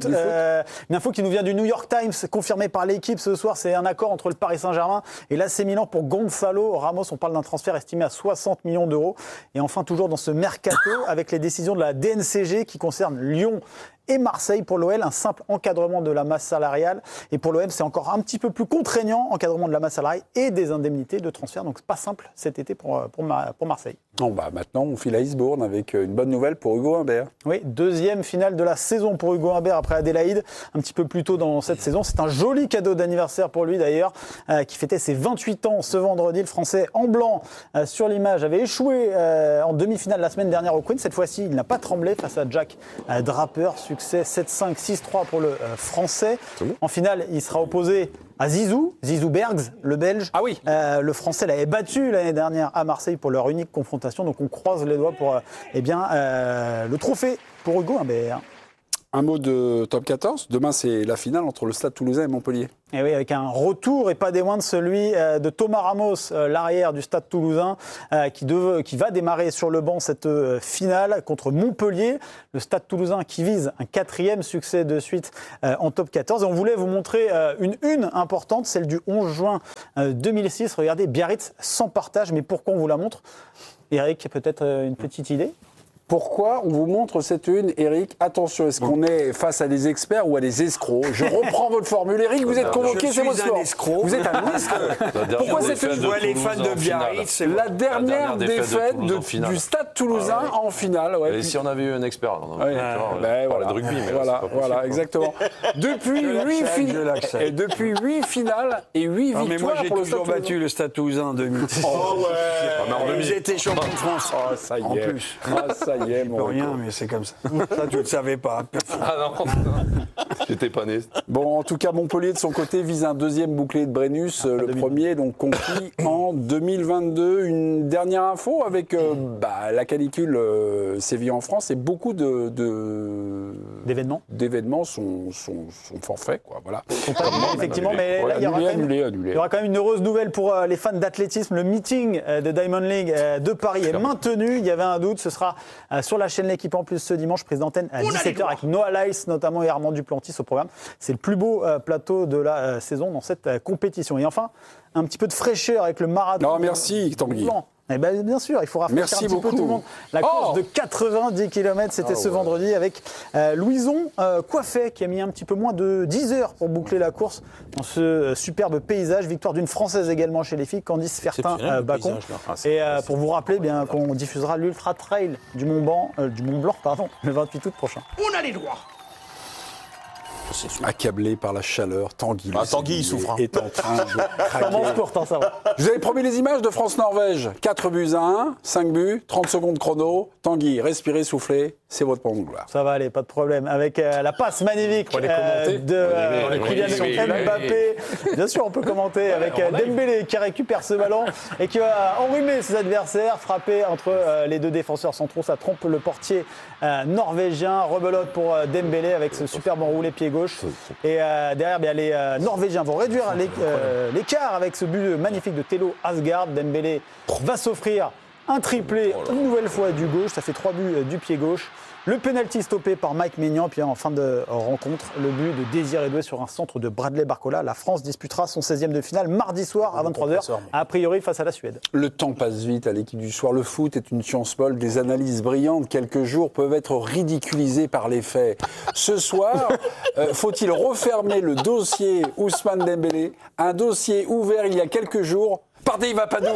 Une info qui nous vient du New York Times, confirmée par l'équipe ce soir, c'est un accord entre le Paris Saint-Germain et l'AC Milan pour Gonzalo Ramos. On parle d'un transfert estimé à 60 millions d'euros. Et enfin, toujours dans ce mercato, avec les décisions de la DNCG qui concernent Lyon et Marseille. Pour l'OL, un simple encadrement de la masse salariale. Et pour l'OM, c'est encore un petit peu plus contraignant, encadrement de la masse salariale et des indemnités de transfert. Donc, pas simple cet été pour Marseille. Maintenant, on file à Icebourne avec une bonne nouvelle pour Hugo Humbert. Oui, 2e finale de la saison pour Hugo Humbert après Adélaïde, un petit peu plus tôt dans cette saison. C'est un joli cadeau d'anniversaire pour lui d'ailleurs, qui fêtait ses 28 ans ce vendredi. Le Français en blanc sur l'image avait échoué en demi-finale la semaine dernière au Queen. Cette fois-ci, il n'a pas tremblé face à Jack Draper, succès 7-5, 6-3 pour le Français. En finale, il sera opposé à Zizou Bergs, le Belge. Ah oui. Le Français l'avait battu l'année dernière à Marseille pour leur unique confrontation. Donc on croise les doigts pour le trophée pour Hugo Humbert. Un mot de top 14. Demain, c'est la finale entre le Stade Toulousain et Montpellier. Et oui, avec un retour et pas des moindres, celui de Thomas Ramos, l'arrière du Stade Toulousain, qui va démarrer sur le banc cette finale contre Montpellier. Le Stade Toulousain qui vise un 4e succès de suite en top 14. Et on voulait vous montrer une importante, celle du 11 juin 2006. Regardez, Biarritz sans partage. Mais pourquoi on vous la montre ? Eric, peut-être une petite idée ? Pourquoi on vous montre cette une, Eric ? Attention, est-ce qu'on est face à des experts ou à des escrocs ? Je reprends votre formule. Eric, vous êtes convoqué, c'est votre sport. Vous êtes un escroc. Pourquoi cette une ? Je vois les fans de Biarritz. La dernière défaite du Stade Toulousain en finale. Et si on avait eu un expert, on aurait parlé de rugby. Voilà, exactement. Depuis 8 finales et 8 victoires. Mais moi, j'ai toujours battu le Stade Toulousain en 2010. Ils étaient champions de France. Ça y est. En plus. Ça y est, mon rien, mais c'est comme ça. Ça, tu ne le savais pas. Ah non, j'étais pas né. Bon, en tout cas, Montpellier, de son côté, vise un deuxième bouclé de Brennus. Le premier, donc, conquis en 2022. Une dernière info avec la canicule sévit en France et beaucoup d'événements sont forfaits, quoi. Voilà. Effectivement, mais là, il y aura quand même une heureuse nouvelle pour les fans d'athlétisme. Le meeting de Diamond League de Paris est maintenu. Il y avait un doute, ce sera sur la chaîne L'Équipe en plus ce dimanche, prise d'antenne à 17h avec Noah Lyles notamment et Armand Duplantis au programme. C'est le plus beau plateau de la saison dans cette compétition. Et enfin, un petit peu de fraîcheur avec le marathon. Non, merci Tanguy. Eh ben, bien sûr, il faut rafraîchir un petit peu tout le monde. La course de 90 km, c'était ce vendredi avec Louison Coiffet qui a mis un petit peu moins de 10 heures pour boucler la course dans ce superbe paysage. Victoire d'une Française également chez les filles, Candice Fertin-Bacon. Et pour vous rappeler qu'on diffusera l'Ultra Trail du Mont Blanc le 28 août prochain. On a les droits. Accablé par la chaleur, Tanguy. Tanguy, il souffre. Est en train de craquer. Comment pourtant ça va. Je vous avais promis les images de France-Norvège. 4 buts à 1, 5 buts, 30 secondes chrono. Tanguy, respirez, soufflez, c'est votre moment de gloire. Ça va aller, pas de problème. Avec la passe magnifique de Kylian Mbappé. Bien sûr, on peut commenter avec Dembélé qui récupère ce ballon et qui va enrhumer ses adversaires, frapper entre les deux défenseurs centraux. Ça trompe le portier norvégien. Rebelote pour Dembélé avec ce superbe enroulé pied gauche. Et derrière, les Norvégiens vont réduire l'écart avec ce but magnifique de Thelo Asgard. Dembélé va s'offrir un triplé une nouvelle fois du gauche. Ça fait 3 buts du pied gauche. Le pénalty stoppé par Mike Maignan. Puis en fin de rencontre, le but de Désiré Doué sur un centre de Bradley Barcola. La France disputera son 16e de finale mardi soir à 23h, a priori face à la Suède. Le temps passe vite à l'Équipe du soir. Le foot est une science folle. Des analyses brillantes, quelques jours, peuvent être ridiculisées par les faits. Ce soir, faut-il refermer le dossier Ousmane Dembélé, un dossier ouvert il y a quelques jours par Dave Apadou.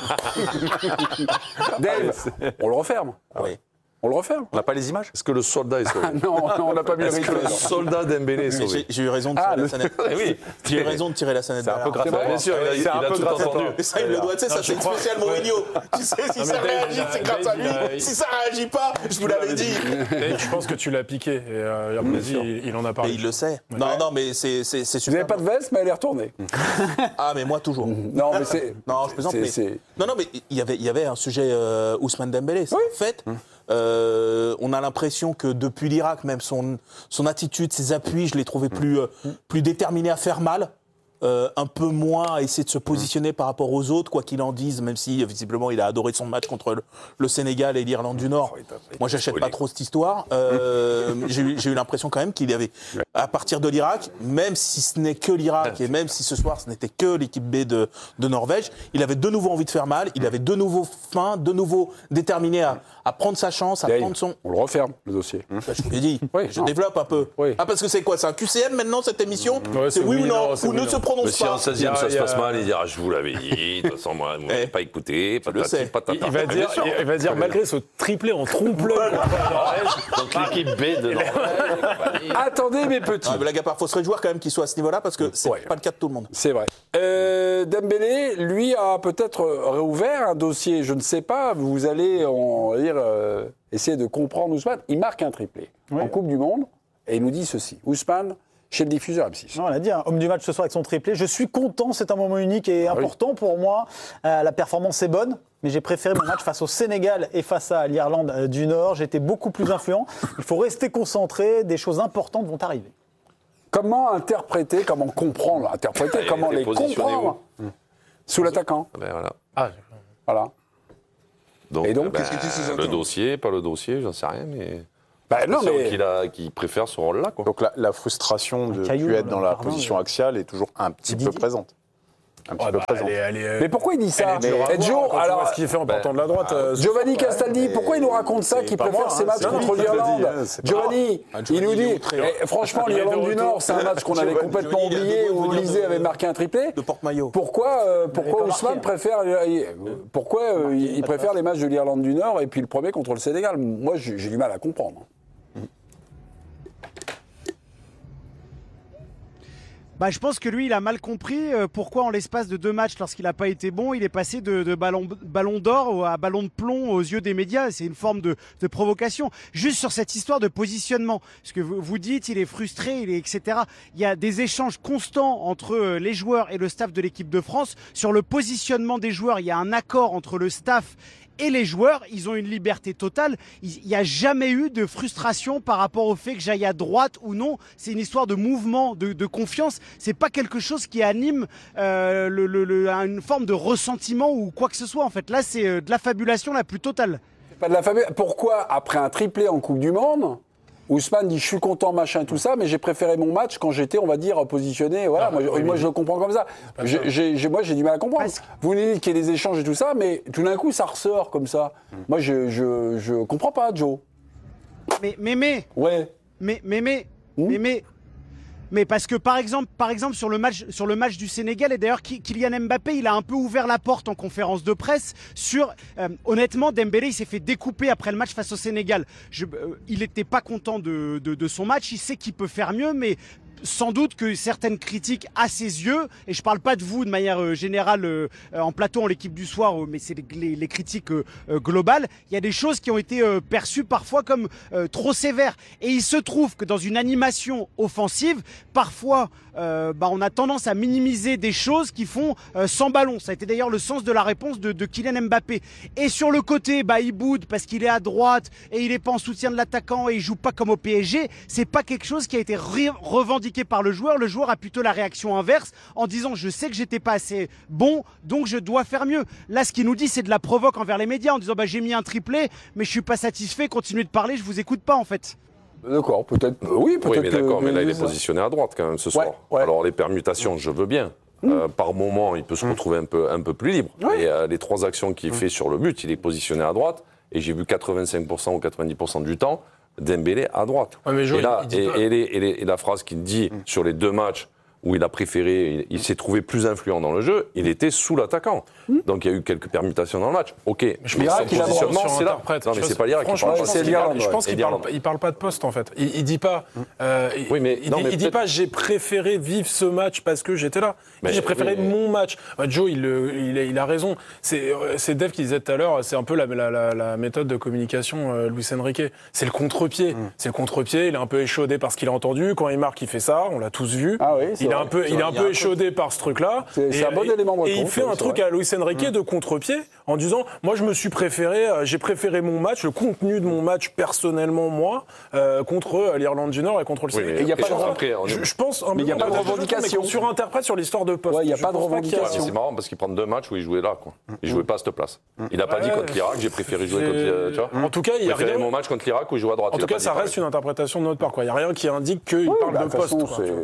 Dave, on le referme. Oui. On le referme. On n'a pas les images ? Est-ce que le soldat est sauvé ? Non, on n'a pas mis le Est-ce que le soldat Dembélé est sauvé ? J'ai eu raison de tirer la sonnette. Oui, j'ai eu raison de tirer la sonnette. C'est un peu grâce à bien sûr, il a tout entendu. Et ça, il le doit, tu sais, ça c'est une spéciale Mourinho. Tu sais, si ça réagit, c'est grâce à lui. Si ça réagit pas, je vous l'avais dit. Je pense que tu l'as piqué. Et il en a parlé. Et il le sait. Non, mais c'est super. Vous n'avez pas de veste, mais elle est retournée. Ah, mais moi, toujours. Non, mais c'est. Non, je plaisante. Non, mais il y avait un sujet Ousmane Dembélé. En fait. On a l'impression que depuis l'Irak, même son attitude, ses appuis, je l'ai trouvé plus déterminé à faire mal. Un peu moins à essayer de se positionner par rapport aux autres, quoi qu'il en dise, même si visiblement il a adoré son match contre le Sénégal et l'Irlande du Nord. Moi, j'achète pas trop cette histoire. J'ai eu l'impression quand même qu'il y avait, à partir de l'Irak, même si ce n'est que l'Irak et même si ce soir ce n'était que l'équipe B de Norvège, il avait de nouveau envie de faire mal, il avait de nouveau faim, de nouveau déterminé à prendre sa chance, à prendre son... On le referme, le dossier. Je vous l'ai dit, je développe un peu. Ah, parce que c'est quoi? C'est un QCM maintenant, cette émission? C'est oui ou non? Ou ne se prononce pas. Si en 16e ça se passe mal, il dira je vous l'avais dit, de toute façon, moi, vous m'avez pas écouté. Il va dire malgré ce triplé en trompe-l'œil. Donc l'équipe B de Norvège. Attendez, mes petits. Blague à part, il faut se réjouir quand même qu'il soit à ce niveau-là parce que c'est pas le cas de tout le monde. C'est vrai. Dembélé, lui, a peut-être réouvert un dossier, je ne sais pas. Vous allez essayer de comprendre Ousmane. Il marque un triplé en Coupe du Monde. et il nous dit ceci. Ousmane, chez le diffuseur M6. Non, on l'a dit, homme du match ce soir avec son triplé. Je suis content, c'est un moment unique et important pour moi. La performance est bonne, mais j'ai préféré mon match face au Sénégal et face à l'Irlande du Nord. J'étais beaucoup plus influent. Il faut rester concentré, des choses importantes vont arriver. Comment interpréter, comment comprendre, comment les comprendre sous l'attaquant. Voilà. Donc, qu'est-ce que tu sous-entends ? Le dossier, pas le dossier, j'en sais rien, mais... qu'il préfère ce rôle-là. Quoi. Donc la frustration de plus être dans la position axiale est toujours un petit peu présente. Mais pourquoi il dit ça Joe, alors, ce qu'il fait en partant de la droite. Giovanni Castaldi, pourquoi il nous raconte ça, qu'il préfère ses matchs contre l'Irlande Giovanni, il nous dit, franchement, l'Irlande du Nord, c'est un match qu'on avait complètement oublié, où Lisée avait marqué un triplé. De porte-maillot. Pourquoi Ousmane préfère il préfère les matchs de l'Irlande du Nord et puis le premier contre le Sénégal? Moi, j'ai du mal à comprendre. Je pense que lui, il a mal compris pourquoi en l'espace de 2 matchs, lorsqu'il n'a pas été bon, il est passé de ballon d'or à ballon de plomb aux yeux des médias. C'est une forme de provocation. Juste sur cette histoire de positionnement, ce que vous dites, il est frustré, etc. Il y a des échanges constants entre les joueurs et le staff de l'équipe de France. Sur le positionnement des joueurs, il y a un accord entre le staff et les joueurs, ils ont une liberté totale. Il n'y a jamais eu de frustration par rapport au fait que j'aille à droite ou non. C'est une histoire de mouvement, de confiance. C'est pas quelque chose qui anime une forme de ressentiment ou quoi que ce soit. En fait, là, c'est de l'affabulation la plus totale. C'est pas de l'affabulation. Pourquoi, après un triplé en Coupe du Monde, Ousmane dit je suis content, machin, tout ça, mais j'ai préféré mon match quand j'étais, on va dire, positionné. Voilà, moi je le comprends comme ça. Moi j'ai du mal à comprendre. Vous nous dites qu'il y a des échanges et tout ça, mais tout d'un coup ça ressort comme ça. Moi je comprends pas, Joe. Mais parce que par exemple sur le match du Sénégal, et d'ailleurs Kylian Mbappé, il a un peu ouvert la porte en conférence de presse sur honnêtement, Dembélé il s'est fait découper après le match face au Sénégal. Il n'était pas content de son match, il sait qu'il peut faire mieux, mais sans doute que certaines critiques à ses yeux, et je parle pas de vous de manière générale en plateau en l'équipe du soir, mais c'est les critiques globales, il y a des choses qui ont été perçues parfois comme trop sévères. Et il se trouve que dans une animation offensive, parfois on a tendance à minimiser des choses qui font sans ballon. Ça a été d'ailleurs le sens de la réponse de Kylian Mbappé. Et sur le côté, il boude parce qu'il est à droite et il est pas en soutien de l'attaquant et il joue pas comme au PSG. C'est pas quelque chose qui a été revendiqué par le joueur. Le joueur a plutôt la réaction inverse en disant je sais que j'étais pas assez bon, donc je dois faire mieux. Là, ce qu'il nous dit, c'est de la provoque envers les médias en disant j'ai mis un triplé, mais je suis pas satisfait, continuez de parler, je vous écoute pas en fait. D'accord, peut-être. Oui, peut-être. Oui, mais d'accord, mais là il est positionné à droite quand même ce soir. Ouais. Alors les permutations, je veux bien. Par moment, il peut se retrouver un peu plus libre. Et les 3 actions qu'il fait sur le but, il est positionné à droite. Et j'ai vu 85% ou 90% du temps, Dembélé à droite. Ouais, mais et la phrase qu'il dit sur les 2 matchs où il a préféré, il s'est trouvé plus influent dans le jeu, il était sous l'attaquant. Donc il y a eu quelques permutations dans le match. Ok, mais son positionnement, c'est là. Non, mais c'est pas l'Irak qui parle. C'est l'Irlande. Je pense qu'il parle pas de poste en fait. Il dit pas. Il dit pas j'ai préféré vivre ce match parce que j'étais là. J'ai préféré mon match. Joe, il a raison. C'est Dave qui disait tout à l'heure. C'est un peu la méthode de communication Luis Enrique. C'est le contre-pied. C'est le contre-pied. Il est un peu échaudé par ce qu'il a entendu. Quand il marque, il fait ça. On l'a tous vu. Il est un peu échaudé par ce truc-là. C'est un bon élément de réponse. Et il fait un truc à Luis Enrique de contre-pied en disant moi j'ai préféré mon match, le contenu de mon match personnellement moi contre l'Irlande du Nord et contre le Sénégal. Il y a pas je pense mais il y a pas de revendication. On surinterprète sur l'histoire de poste. Il y a pas de revendication. C'est marrant parce qu'il prend 2 matchs où il jouait là quoi. Il jouait pas à cette place. Il a pas dit contre l'Irak, j'ai préféré jouer contre tu vois. En tout cas, il y a rien mon match contre l'Irak où il joue à droite. En tout cas, ça reste une interprétation de notre part quoi. Il y a rien qui indique qu'il parle de poste.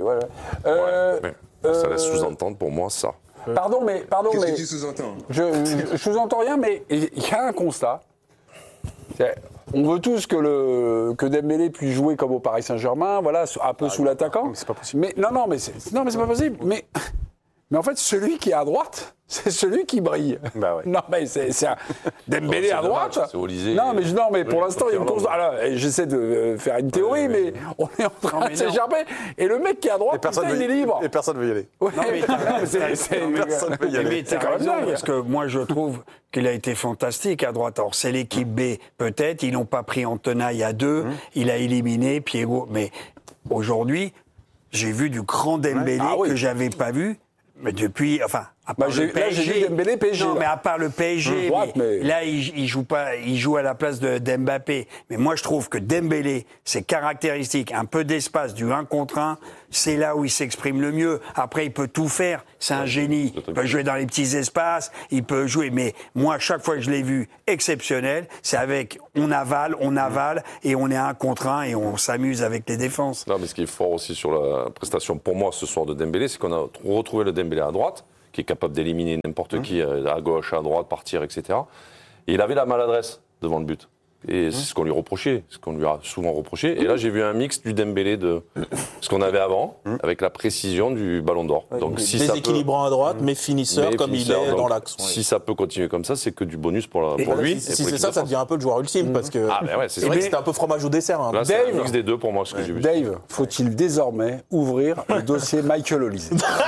Ça laisse sous-entendre pour moi ça. Pardon, mais Qu'est-ce que tu sous-entends ? Je sous-entends rien, mais il y a un constat. On veut tous que Dembélé puisse jouer comme au Paris Saint-Germain, voilà, un peu sous l'attaquant. Mais c'est pas possible. Mais mais c'est pas possible. Mais en fait, celui qui est à droite, c'est celui qui brille. Non, mais c'est un Dembélé à droite. C'est Olysée. Non, mais pour l'instant, il y a une course. Alors, j'essaie de faire une théorie, mais on est en train de s'échapper. Et le mec qui est à droite, il est libre. Et personne ne veut y aller. Personne ne veut y aller. C'est quand même dingue. Parce que moi, je trouve qu'il a été fantastique à droite. Alors, c'est l'équipe B, peut-être. Ils n'ont pas pris en tenaille à 2. Il a éliminé Piego. Mais aujourd'hui, j'ai vu du grand Dembélé que j'avais pas vu. Mais depuis, enfin, à part le PSG, là, j'ai vu Dembélé PSG. Non, mais à part le PSG, là, il joue pas, il joue à la place d'Mbappé. Mais moi, je trouve que Dembélé, ses caractéristiques, un peu d'espace, du 1 contre 1, c'est là où il s'exprime le mieux. Après, il peut tout faire. C'est un génie. Il peut jouer dans les petits espaces, il peut jouer. Mais moi, chaque fois que je l'ai vu exceptionnel, c'est avec on avale, et on est 1 contre 1 et on s'amuse avec les défenses. Non, mais ce qui est fort aussi sur la prestation pour moi ce soir de Dembélé, c'est qu'on a retrouvé le Dembélé à droite, qui est capable d'éliminer n'importe qui à gauche, à droite, partir, etc. Et il avait la maladresse devant le but. Et c'est ce qu'on lui reprochait, ce qu'on lui a souvent reproché. Et là, j'ai vu un mix du Dembélé de ce qu'on avait avant, avec la précision du Ballon d'Or. Donc, déséquilibrant à droite, mais finisseur comme il est dans l'axe. Si ça peut continuer comme ça, c'est que du bonus pour lui. Si c'est ça, ça devient un peu le joueur ultime, parce que c'est vrai que c'était un peu fromage au dessert. Hein. Là, c'est un mix des deux pour moi, ce que j'ai vu. Dave, faut-il désormais ouvrir le dossier Michael Olise?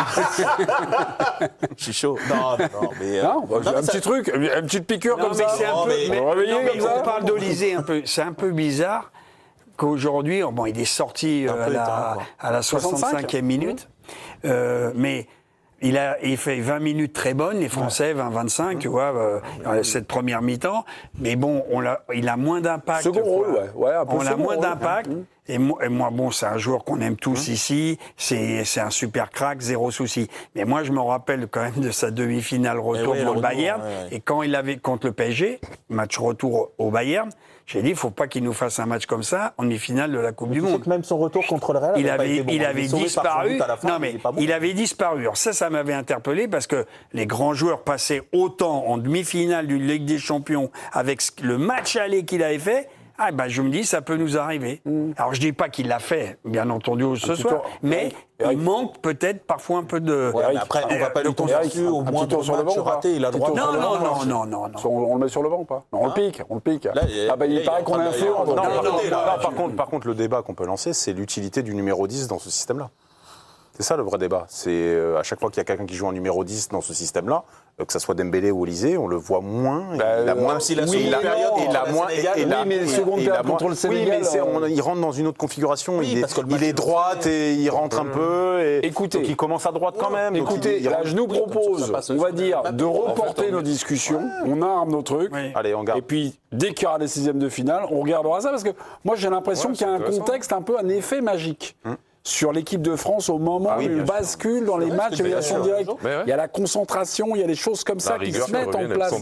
Je suis chaud. Non, mais un petit truc, une petite piqûre comme ça. On parle d'Olysée un peu. C'est un peu bizarre qu'aujourd'hui, bon, il est sorti à la 65e minute, mais il fait 20 minutes très bonnes, les Français 20-25, tu vois, cette première mi-temps. Mais bon, il a moins d'impact. Second rôle, on a moins d'impact. Et moi, bon, c'est un joueur qu'on aime tous ici. C'est un super crack, zéro souci. Mais moi, je me rappelle quand même de sa demi-finale retour pour le Bayern. Et quand il avait contre le PSG, match retour au Bayern, j'ai dit, il ne faut pas qu'il nous fasse un match comme ça en demi-finale de la Coupe du Monde. Même son retour contre le Real, il avait disparu. Non, mais il avait disparu. Alors ça m'avait interpellé parce que les grands joueurs passaient autant en demi-finale d'une Ligue des Champions avec le match aller qu'il avait fait. Je me dis, ça peut nous arriver. Alors, je dis pas qu'il l'a fait, bien entendu, ce soir, mais il manque peut-être parfois un peu de... mais après, on va pas lui tomber dessus au moins de match raté. Il a le droit de Non. On le met sur le banc ou pas? Non, on le pique. Là, il paraît qu'on a un fléau. Par contre, le débat qu'on peut lancer, c'est l'utilité du numéro 10 dans ce système-là. C'est ça le vrai débat. C'est à chaque fois qu'il y a quelqu'un qui joue en numéro 10 dans ce système-là, que ça soit Dembélé ou Olysée, on le voit moins. Il a moins. Si la seconde période, mais seconde période contre le Sénégal. Oui, mais il rentre dans une autre configuration. Il est droite et il rentre un peu. Écoutez, donc il commence à droite quand même. Écoutez, là, je nous propose, on va dire, de reporter nos discussions. On arme nos trucs. Allez, on garde. Et puis, dès qu'il y aura les 6e de finale, on regardera ça parce que moi, j'ai l'impression qu'il y a un contexte un peu un effet magique. Sur l'équipe de France au moment où il bascule dans les matchs élimination directe. Il y a la concentration, il y a des choses comme ça qui se mettent en place.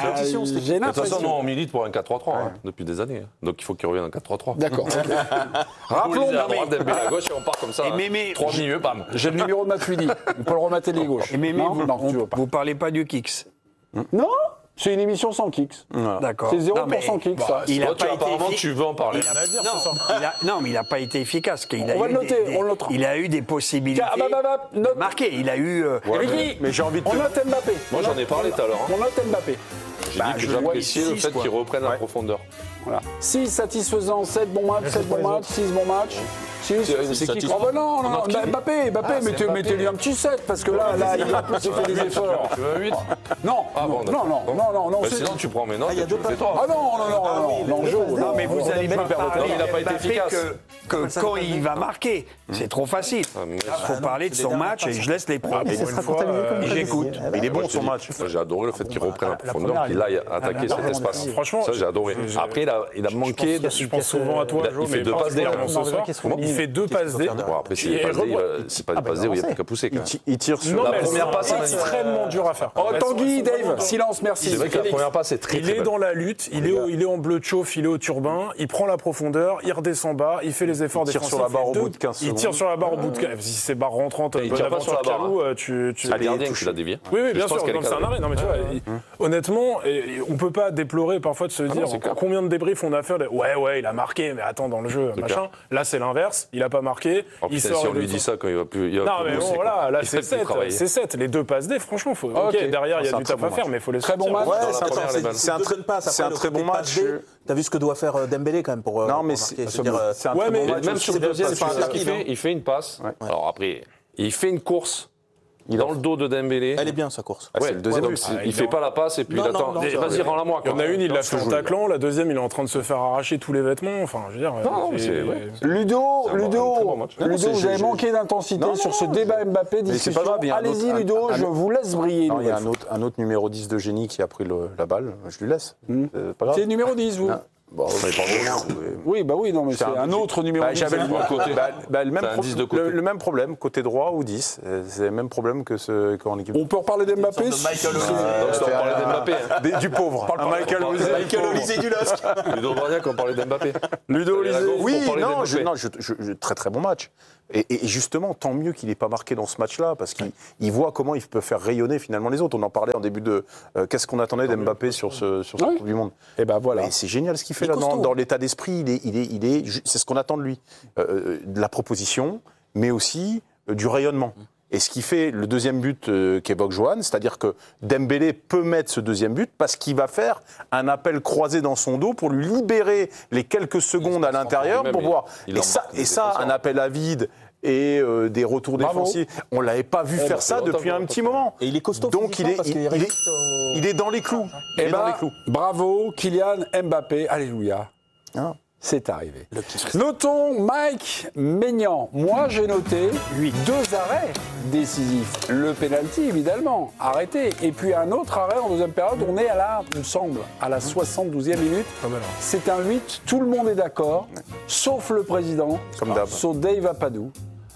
De toute façon, nous, on milite pour un 4-3-3 depuis des années. Donc il faut qu'il revienne en 4-3-3. D'accord. Rappelons à droite, Dembélé à gauche et on part comme ça. 3 milieux, bam. J'ai le numéro de Matuidi. On peut le remater les gauches. Et Mémé, vous parlez pas du Kicks? Non. C'est une émission sans kicks. D'accord. C'est 0% kicks. Apparemment, tu veux en parler. Non, mais il n'a pas été efficace. On va le noter, on le notera. Il a eu des possibilités de marquer. Il a eu... Mais j'ai envie de... On note Mbappé. Moi, j'en ai parlé tout à l'heure. On note Mbappé. J'ai dit que j'appréciais le fait qu'il reprenne la profondeur. Voilà. 6 satisfaisants, 7 bons matchs, 7 bons matchs, 6 bons matchs. C'est qui? Non, Mbappé, mettez-lui un petit 7, parce que là, il a plus fait des efforts. Tu veux 8? Non. Sinon, tu prends mes notes et tu le fais toi. Ah non, non, mais vous allez pas parler il n'a pas été efficace. Que quand il va marquer, c'est trop facile. Il faut parler de son match et je laisse les pros. J'écoute. Il est bon son match. J'ai adoré le fait qu'il reprenne la profondeur, qu'il aille attaquer cet espace. Franchement, ça j'ai adoré. Après, il a manqué. Je pense souvent à toi, Il fait 2 passes D ce soir. Il fait 2 passes D. Bon, après, si c'est pas des passes D où il n'y a plus qu'à pousser. Il tire sur la première passe. C'est extrêmement dur à faire. Oh, Tanguy, Dave, silence, merci. C'est vrai que la première passe est très Il est dans la lutte, il est en bleu de chauffe, il est au turbin, il prend la profondeur, il redescend bas, il fait les efforts défensifs. Il tire sur la barre au bout de 15 secondes. Il tire sur la barre au bout de 15. Si c'est barre rentrante, il tire pas sur la barre. C'est le gardien qui l'a dévié. Oui, bien sûr, c'est un arrêt. Non, mais tu vois, honnêtement, on peut pas déplorer parfois de se dire combien de débriefs on a fait. Ouais, il a marqué, mais attends, dans le jeu, machin. Là, c'est l'inverse, il a pas marqué. Il sort. Si on lui dit ça quand il va plus. Non, mais bon, voilà, là, c'est 7. C'est 7. Les 2 passes D, franchement, faut. Ok, derrière, il y a du taf à faire, mais il faut les Très bon match. C'est un très bon match. T'as vu ce que doit faire Dembélé quand même pour. Non, mais c'est un très bon match. Même sur le deuxième, il fait une passe. Alors après, il fait une course dans le dos de Dembélé. Elle est bien, sa course. C'est le deuxième but. Il fait pas la passe et puis il attend. Vas-y, rends-la moi. Il y en a une, il l'a fait en taclant. La deuxième, il est en train de se faire arracher tous les vêtements. Enfin, je veux dire. Ludo, vous avez manqué d'intensité sur ce débat Mbappé. Mais c'est pas grave. Allez-y, Ludo, je vous laisse briller. Il y a un autre numéro 10 de génie qui a pris la balle. Je lui laisse. C'est le numéro 10, vous. Bon, oui, non, mais c'est un autre numéro 10. J'avais le même problème, côté droit ou 10. C'est le même problème que qu'en équipe. On peut reparler d'Mbappé Du pauvre. Michael Olysée du LOSC. Ludo Barniac, on parlait d'Mbappé. Ludo Olysée. Oui, non, très très bon match. Et justement, tant mieux qu'il n'ait pas marqué dans ce match-là, parce qu'il voit comment il peut faire rayonner finalement les autres. On en parlait en début de qu'est-ce qu'on attendait d'Mbappé sur cette Coupe du Monde. Et ben voilà. Et c'est génial ce qu'il fait là dans l'état d'esprit. C'est ce qu'on attend de lui, de la proposition, mais aussi du rayonnement. Et ce qui fait le deuxième but qu'évoque Johan, c'est-à-dire que Dembélé peut mettre ce deuxième but parce qu'il va faire un appel croisé dans son dos pour lui libérer les quelques secondes à l'intérieur pour voir. Et ça, un appel à vide et des retours défensifs, on ne l'avait pas vu faire ça depuis un petit moment. Et il est costaud. Donc il est dans les clous. Bravo, Kylian Mbappé. Alléluia. C'est arrivé. Notons Mike Maignan. Moi, j'ai noté 2 arrêts décisifs. Le pénalty, évidemment, arrêté. Et puis un autre arrêt en deuxième période. On est il me semble, à la 72e minute. C'est un 8. Tout le monde est d'accord, sauf le président, sauf Dave Apadou.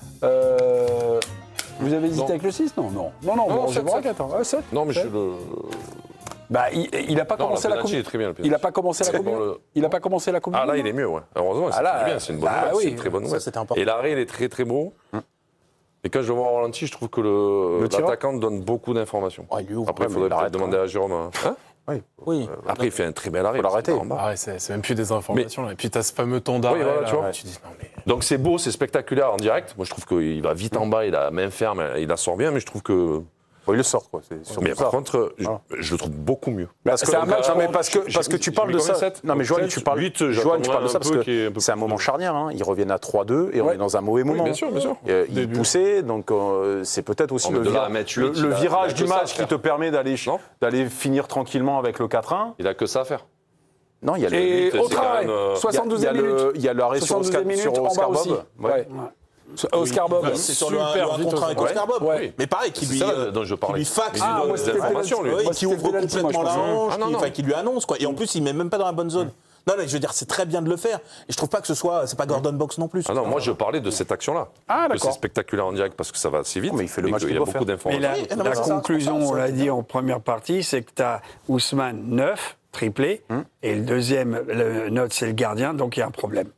Vous avez hésité avec le 6 ? Non, je vois 4. 7. Non, mais je le... il n'a pas commencé la Coupe. Il n'a pas commencé la Coupe. Il n'a pas commencé la Coupe. Ah là, il est mieux, ouais. Heureusement, c'est très bien, c'est une bonne nouvelle, c'est une très bonne nouvelle. Et l'arrêt, il est très très beau. Et quand je le vois en ralenti, je trouve que l'attaquant donne beaucoup d'informations. Après, il faudrait peut-être demander à Jérôme. Oui. Après, il fait un très bel arrêt. Il faut l'arrêter. C'est même plus des informations. Et puis, tu as ce fameux temps d'arrêt. Tu vois. Donc, c'est beau, c'est spectaculaire en direct. Moi, je trouve qu'il va vite en bas, il a la main ferme, il la sort bien, mais je trouve que. Il le sort, quoi. Mais par contre, je le trouve beaucoup mieux. Parce que tu parles de ça. Non, mais Johan, tu parles de ça parce que c'est un moment charnière. Ils reviennent à 3-2 et on est dans un mauvais moment. Bien sûr. Ils poussaient, donc c'est peut-être aussi le virage du match qui te permet d'aller finir tranquillement avec le 4-1. Il a que ça à faire. Non, il y a le. Autre arrêt, 72e minute. Il y a l'arrêt sur Oscar Bob. Oscar Bob, c'est sur le 1 contre 1 avec Oscar Bob. Mais pareil, qui lui faxe des informations, qui ouvre complètement la hanche, qui lui annonce, quoi. Et en plus, il met même pas dans la bonne zone. Non, je veux dire, c'est très bien de le faire. Et je trouve pas que c'est pas Gordon Box non plus. Ah non, moi je parlais de cette action-là. C'est spectaculaire en direct parce que ça va assez vite. Mais il fait le match qu'il y a beaucoup d'informations. La conclusion, on l'a dit en première partie, c'est que tu as Ousmane 9, triplé, et le deuxième note, c'est le gardien, donc il y a un problème.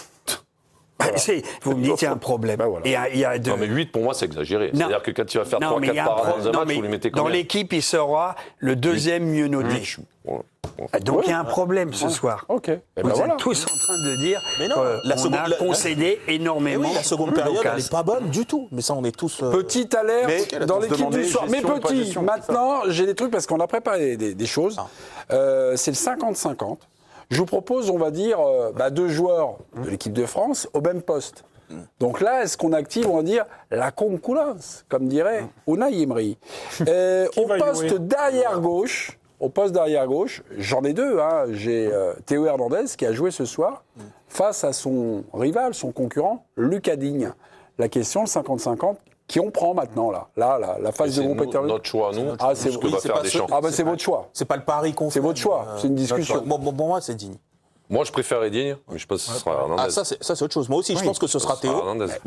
Vous me dites, il y a un problème. Non, mais 8, pour moi, c'est exagéré. C'est-à-dire que quand tu vas faire 3-4 parades dans un match, vous lui mettez combien ? Dans l'équipe, il sera le deuxième mieux noté. Donc il y a un problème ce soir. Vous êtes tous en train de dire qu'on a concédé énormément. La seconde période, elle n'est pas bonne du tout. Mais ça, on est tous... Petite alerte dans l'équipe du soir. Mais petit, maintenant, j'ai des trucs parce qu'on a préparé des choses. C'est le 50-50. Je vous propose, on va dire, 2 joueurs de l'équipe de France au même poste. Donc là, est-ce qu'on active, on va dire, la concurrence, comme dirait Unai Emery. Au poste d'arrière gauche, j'en ai 2. J'ai Théo Hernandez qui a joué ce soir face à son rival, son concurrent, Lucas Digne. La question, le 50-50. Qui on prend maintenant, là, la phase de groupe est notre choix, nous. C'est votre choix. C'est pas le pari qu'on fait. C'est votre choix. C'est une discussion. Bon, moi, c'est Digne. Moi, je préfère Digne, mais je pense que ce sera Hernandez. Ça, c'est autre chose. Moi aussi, je pense que ce sera Théo.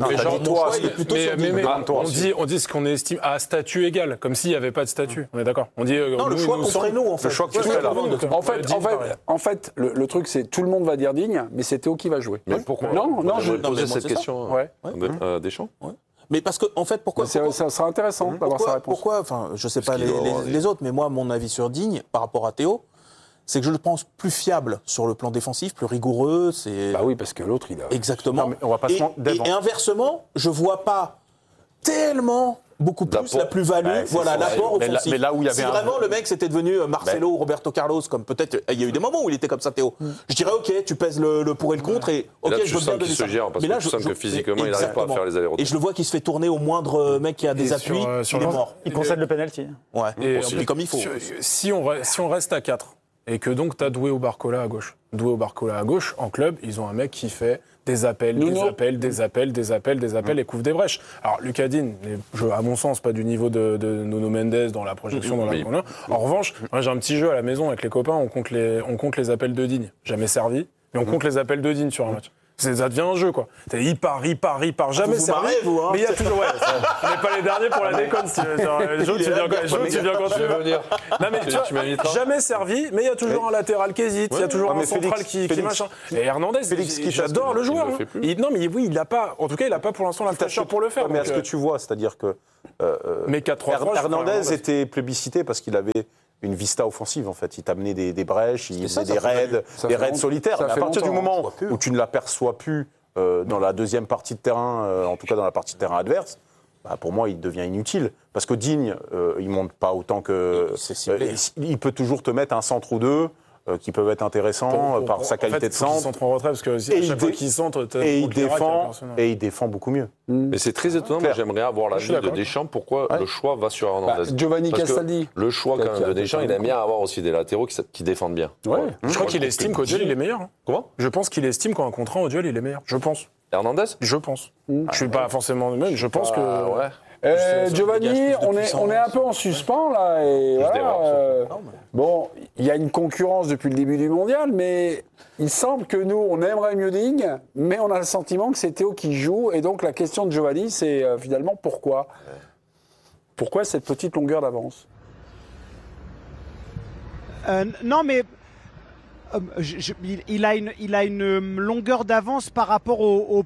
On dit ce qu'on estime à statut égal, comme s'il n'y avait pas de statut. On est d'accord. On dit. Non, le choix qu'on ferait nous, en fait. Le choix que tu fais là. En fait, le truc, c'est tout le monde va dire Digne, mais c'est Théo qui va jouer. Mais pourquoi ? Non, je posais cette question à Deschamps. Mais parce que, en fait, pourquoi ça sera intéressant d'avoir sa réponse. Pourquoi, enfin, je sais pas les autres, mais moi, mon avis sur Digne, par rapport à Théo, c'est que je le pense plus fiable sur le plan défensif, plus rigoureux. Oui, parce que l'autre, il a... Exactement. Non, mais on va pas et inversement, je vois pas tellement beaucoup plus la plus-value, l'apport offensif. Mais là où il y avait vraiment le mec c'était devenu Marcelo ou Roberto Carlos, comme peut-être il y a eu des moments où il était comme ça, Théo. Je dirais ok, tu pèses le pour et le contre et ok, là, je veux bien donner ça. Mais là, je sens que physiquement il n'arrive pas à faire les allers-retours. Et je le vois qui se fait tourner au moindre mec qui a des appuis, il est mort. Il concède le penalty. Ouais. Et comme il faut. Si on reste à 4 et que donc tu as Doué ou Barcola à gauche. Doué ou Barcola à gauche, en club, ils ont un mec qui fait des appels et couvre des brèches. Alors, Lucas Digne n'est, à mon sens, pas du niveau de Nuno Mendes dans la projection. En revanche, moi, j'ai un petit jeu à la maison avec les copains, on compte les appels de Digne. Jamais servi, mais on compte les appels de Digne sur un match. Ça devient un jeu, quoi. Il part, jamais servi. Mais il y a toujours, on n'est pas les derniers pour la déconne. Tu viens quand tu veux. Non, mais tu vois, jamais servi, mais il y a toujours un latéral qui hésite, il y a toujours un central qui machin. Et Hernandez, j'adore le joueur. Non, mais oui, il n'a pas, en tout cas, il n'a pas pour l'instant la fraîcheur pour le faire. Mais est-ce que tu vois, c'est-à-dire que Hernandez était plébiscité parce qu'il avait une vista offensive, en fait. Il t'amenait des brèches, il faisait des raids solitaires. Mais à partir du moment où tu ne l'aperçois plus dans la deuxième partie de terrain, en tout cas dans la partie de terrain adverse, pour moi, il devient inutile. Parce que Digne, il ne monte pas autant que... il peut toujours te mettre un centre ou deux qui peuvent être intéressants par sa qualité de centre. Il centre en retrait, parce que à chaque fois qu'il centre... Et il défend beaucoup mieux. Mais c'est très étonnant. Moi, j'aimerais avoir l'avis de Deschamps. Pourquoi le choix va sur Hernandez Giovanni Castaldi. Le choix quand même de Deschamps, il aime bien avoir aussi des latéraux qui défendent bien. Je crois qu'il estime qu'au duel, il est meilleur. Comment ? Je pense qu'il estime qu'en contrat au duel, il est meilleur. Je pense. Hernandez ? Je pense. Je suis pas forcément le même. Je pense que... Giovanni, on est un peu en suspens là. Et bon, il y a une concurrence depuis le début du mondial, mais il semble que nous, on aimerait mieux Digne, mais on a le sentiment que c'est Théo qui joue. Et donc la question de Giovanni, c'est finalement pourquoi ? Pourquoi cette petite longueur d'avance ? Non, mais il a une longueur d'avance par rapport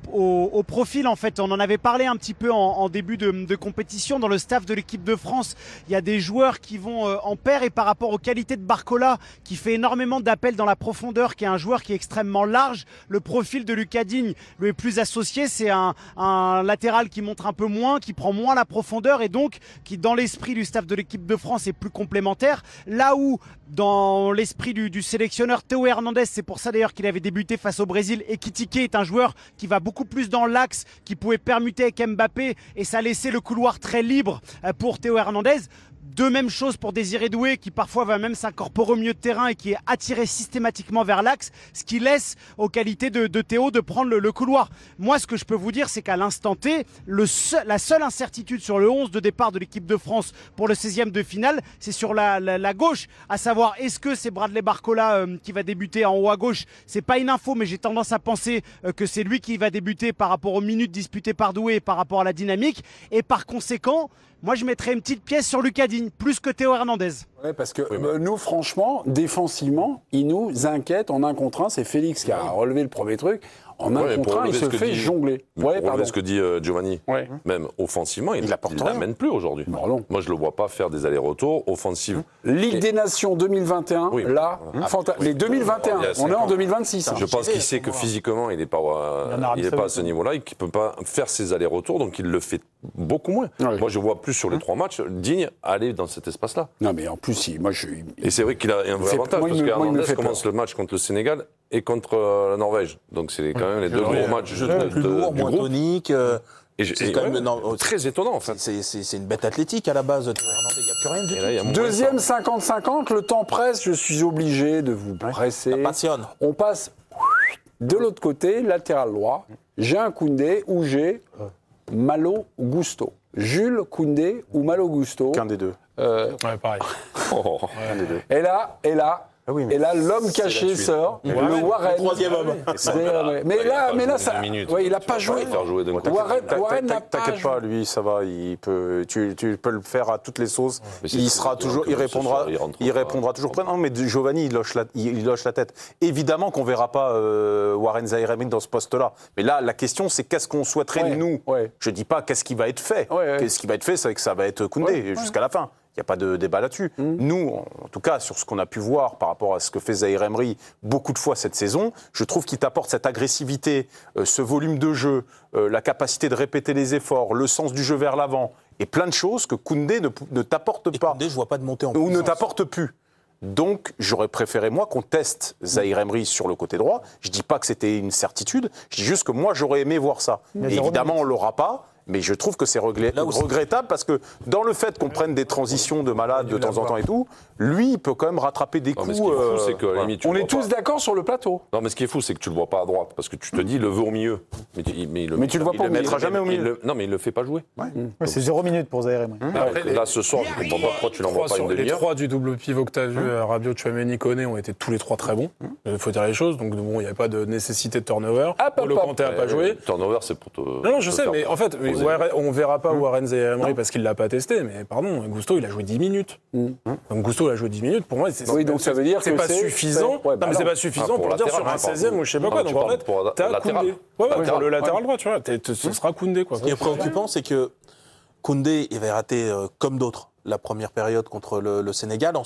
au profil, en fait. On en avait parlé un petit peu en début de compétition dans le staff de l'équipe de France. Il y a des joueurs qui vont en paire, et par rapport aux qualités de Barcola, qui fait énormément d'appels dans la profondeur, qui est un joueur qui est extrêmement large, le profil de Lucas Digne lui est plus associé. C'est un latéral qui montre un peu moins, qui prend moins la profondeur, et donc qui, dans l'esprit du staff de l'équipe de France, est plus complémentaire. Là où, dans l'esprit du sélectionneur Théo Hernandez, c'est pour ça d'ailleurs qu'il avait débuté face au Brésil, et Ekitike est un joueur qui va beaucoup plus dans l'axe, qui pouvait permuter avec Mbappé, et ça laissait le couloir très libre pour Théo Hernandez. De même chose pour Désiré Doué, qui parfois va même s'incorporer au milieu de terrain et qui est attiré systématiquement vers l'axe, ce qui laisse aux qualités de Théo de prendre le couloir. Moi, ce que je peux vous dire, c'est qu'à l'instant T, la seule incertitude sur le 11 de départ de l'équipe de France pour le 16e de finale, c'est sur la gauche, à savoir, est-ce que c'est Bradley Barcola qui va débuter en haut à gauche? C'est pas une info, mais j'ai tendance à penser que c'est lui qui va débuter par rapport aux minutes disputées par Doué et par rapport à la dynamique. Et par conséquent, moi, je mettrais une petite pièce sur Lucas Digne, plus que Théo Hernandez. Oui, parce que nous, franchement, défensivement, il nous inquiète en 1 contre 1. C'est Félix qui a relevé le premier truc. En 1 contre 1, il se fait jongler. Pour ce que dit Giovanni, même offensivement, il n'amène plus aujourd'hui. Moi, je ne le vois pas faire des allers-retours offensifs. Ligue des Nations 2021, les 2021, on est en 2026. Je pense qu'il sait que physiquement, il n'est pas à ce niveau-là, et qu'il ne peut pas faire ses allers-retours, donc il le fait beaucoup moins. Moi, je vois plus sur les 3 matchs Digne aller dans cet espace-là. Non, mais en plus, et c'est vrai qu'il a un vrai avantage, parce qu'Hernandez commence le match contre le Sénégal et contre la Norvège. Donc c'est quand même les 2 gros matchs plus lourd, moins tonique. C'est quand même très étonnant, en fait. C'est une bête athlétique à la base. Il n'y a plus rien du tout. Deuxième 50-50, le temps presse, je suis obligé de vous presser. Ça passionne. On passe de l'autre côté, latéral droit. J'ai un Koundé ou j'ai Malo Gusto. Jules Koundé ou Malo Gusto. Qu'un des deux. Pareil. Et là, l'homme caché sort, le Warren. Le 3e homme. Mais là, ça. Il n'a pas joué. Warren n'a pas. T'inquiète pas, lui, ça va. Tu peux le faire à toutes les sauces. Il sera toujours. Il répondra toujours. Non, mais Giovanni, il loche la tête. Évidemment qu'on ne verra pas Warren Zaïre-Emery dans ce poste-là. Mais là, la question, c'est qu'est-ce qu'on souhaiterait nous. Je ne dis pas qu'est-ce qui va être fait. Ce qui va être fait, c'est que ça va être Koundé jusqu'à la fin. Il n'y a pas de débat là-dessus. Nous, en tout cas, sur ce qu'on a pu voir par rapport à ce que fait Zahir Emery beaucoup de fois cette saison, je trouve qu'il t'apporte cette agressivité, ce volume de jeu, la capacité de répéter les efforts, le sens du jeu vers l'avant, et plein de choses que Koundé ne t'apporte pas. Koundé, je vois pas de montée en Ou puissance. ne t'apporte plus. Donc, j'aurais préféré, moi, qu'on teste Zahir Emery sur le côté droit. Je ne dis pas que c'était une certitude, je dis juste que moi, j'aurais aimé voir ça. Et évidemment, on ne l'aura pas. Mais je trouve que c'est regrettable parce que dans le fait qu'on prenne des transitions de malade de temps en temps et tout, lui, il peut quand même rattraper des coups. Mais ce qui est fou, c'est que, à la limite, tu On le est vois tous pas. d'accord sur le plateau. Non, mais ce qui est fou, c'est que tu le vois pas à droite, parce que tu te dis, le veut au milieu. Mais tu le vois pas au milieu. Il le mettra jamais au milieu. Non, mais il le fait pas jouer. C'est 0 minute pour Zahir Emery. Là, ce soir, je comprends pas pourquoi tu l'envoies pas une Les demi-heure. 3 du double pivot que tu as vu, Rabiot, Tchouaméni, Koné, ont été tous les 3 très bons. Il faut dire les choses. Donc, bon, il n'y avait pas de nécessité de turnover. Le Kanté n'a pas joué. Turnover, c'est pour te. Non, je sais, mais en fait, on verra pas Warren Zahir Emery parce qu'il l'a pas testé. Mais pardon, Gusto, il a joué 10 minutes. Donc, Gusto, il a joué 10 minutes. Pour moi, Oui, donc ça veut dire c'est que pas c'est suffisant. ouais, Non, mais c'est pas suffisant pour dire sur un 16e ou je sais pas quoi. Donc, en fait, t'as Koundé. Ouais, pour le latéral droit, tu vois. Ce sera Koundé, quoi. Ce qui est préoccupant, c'est que Koundé, il va rater comme d'autres la première période contre le Sénégal.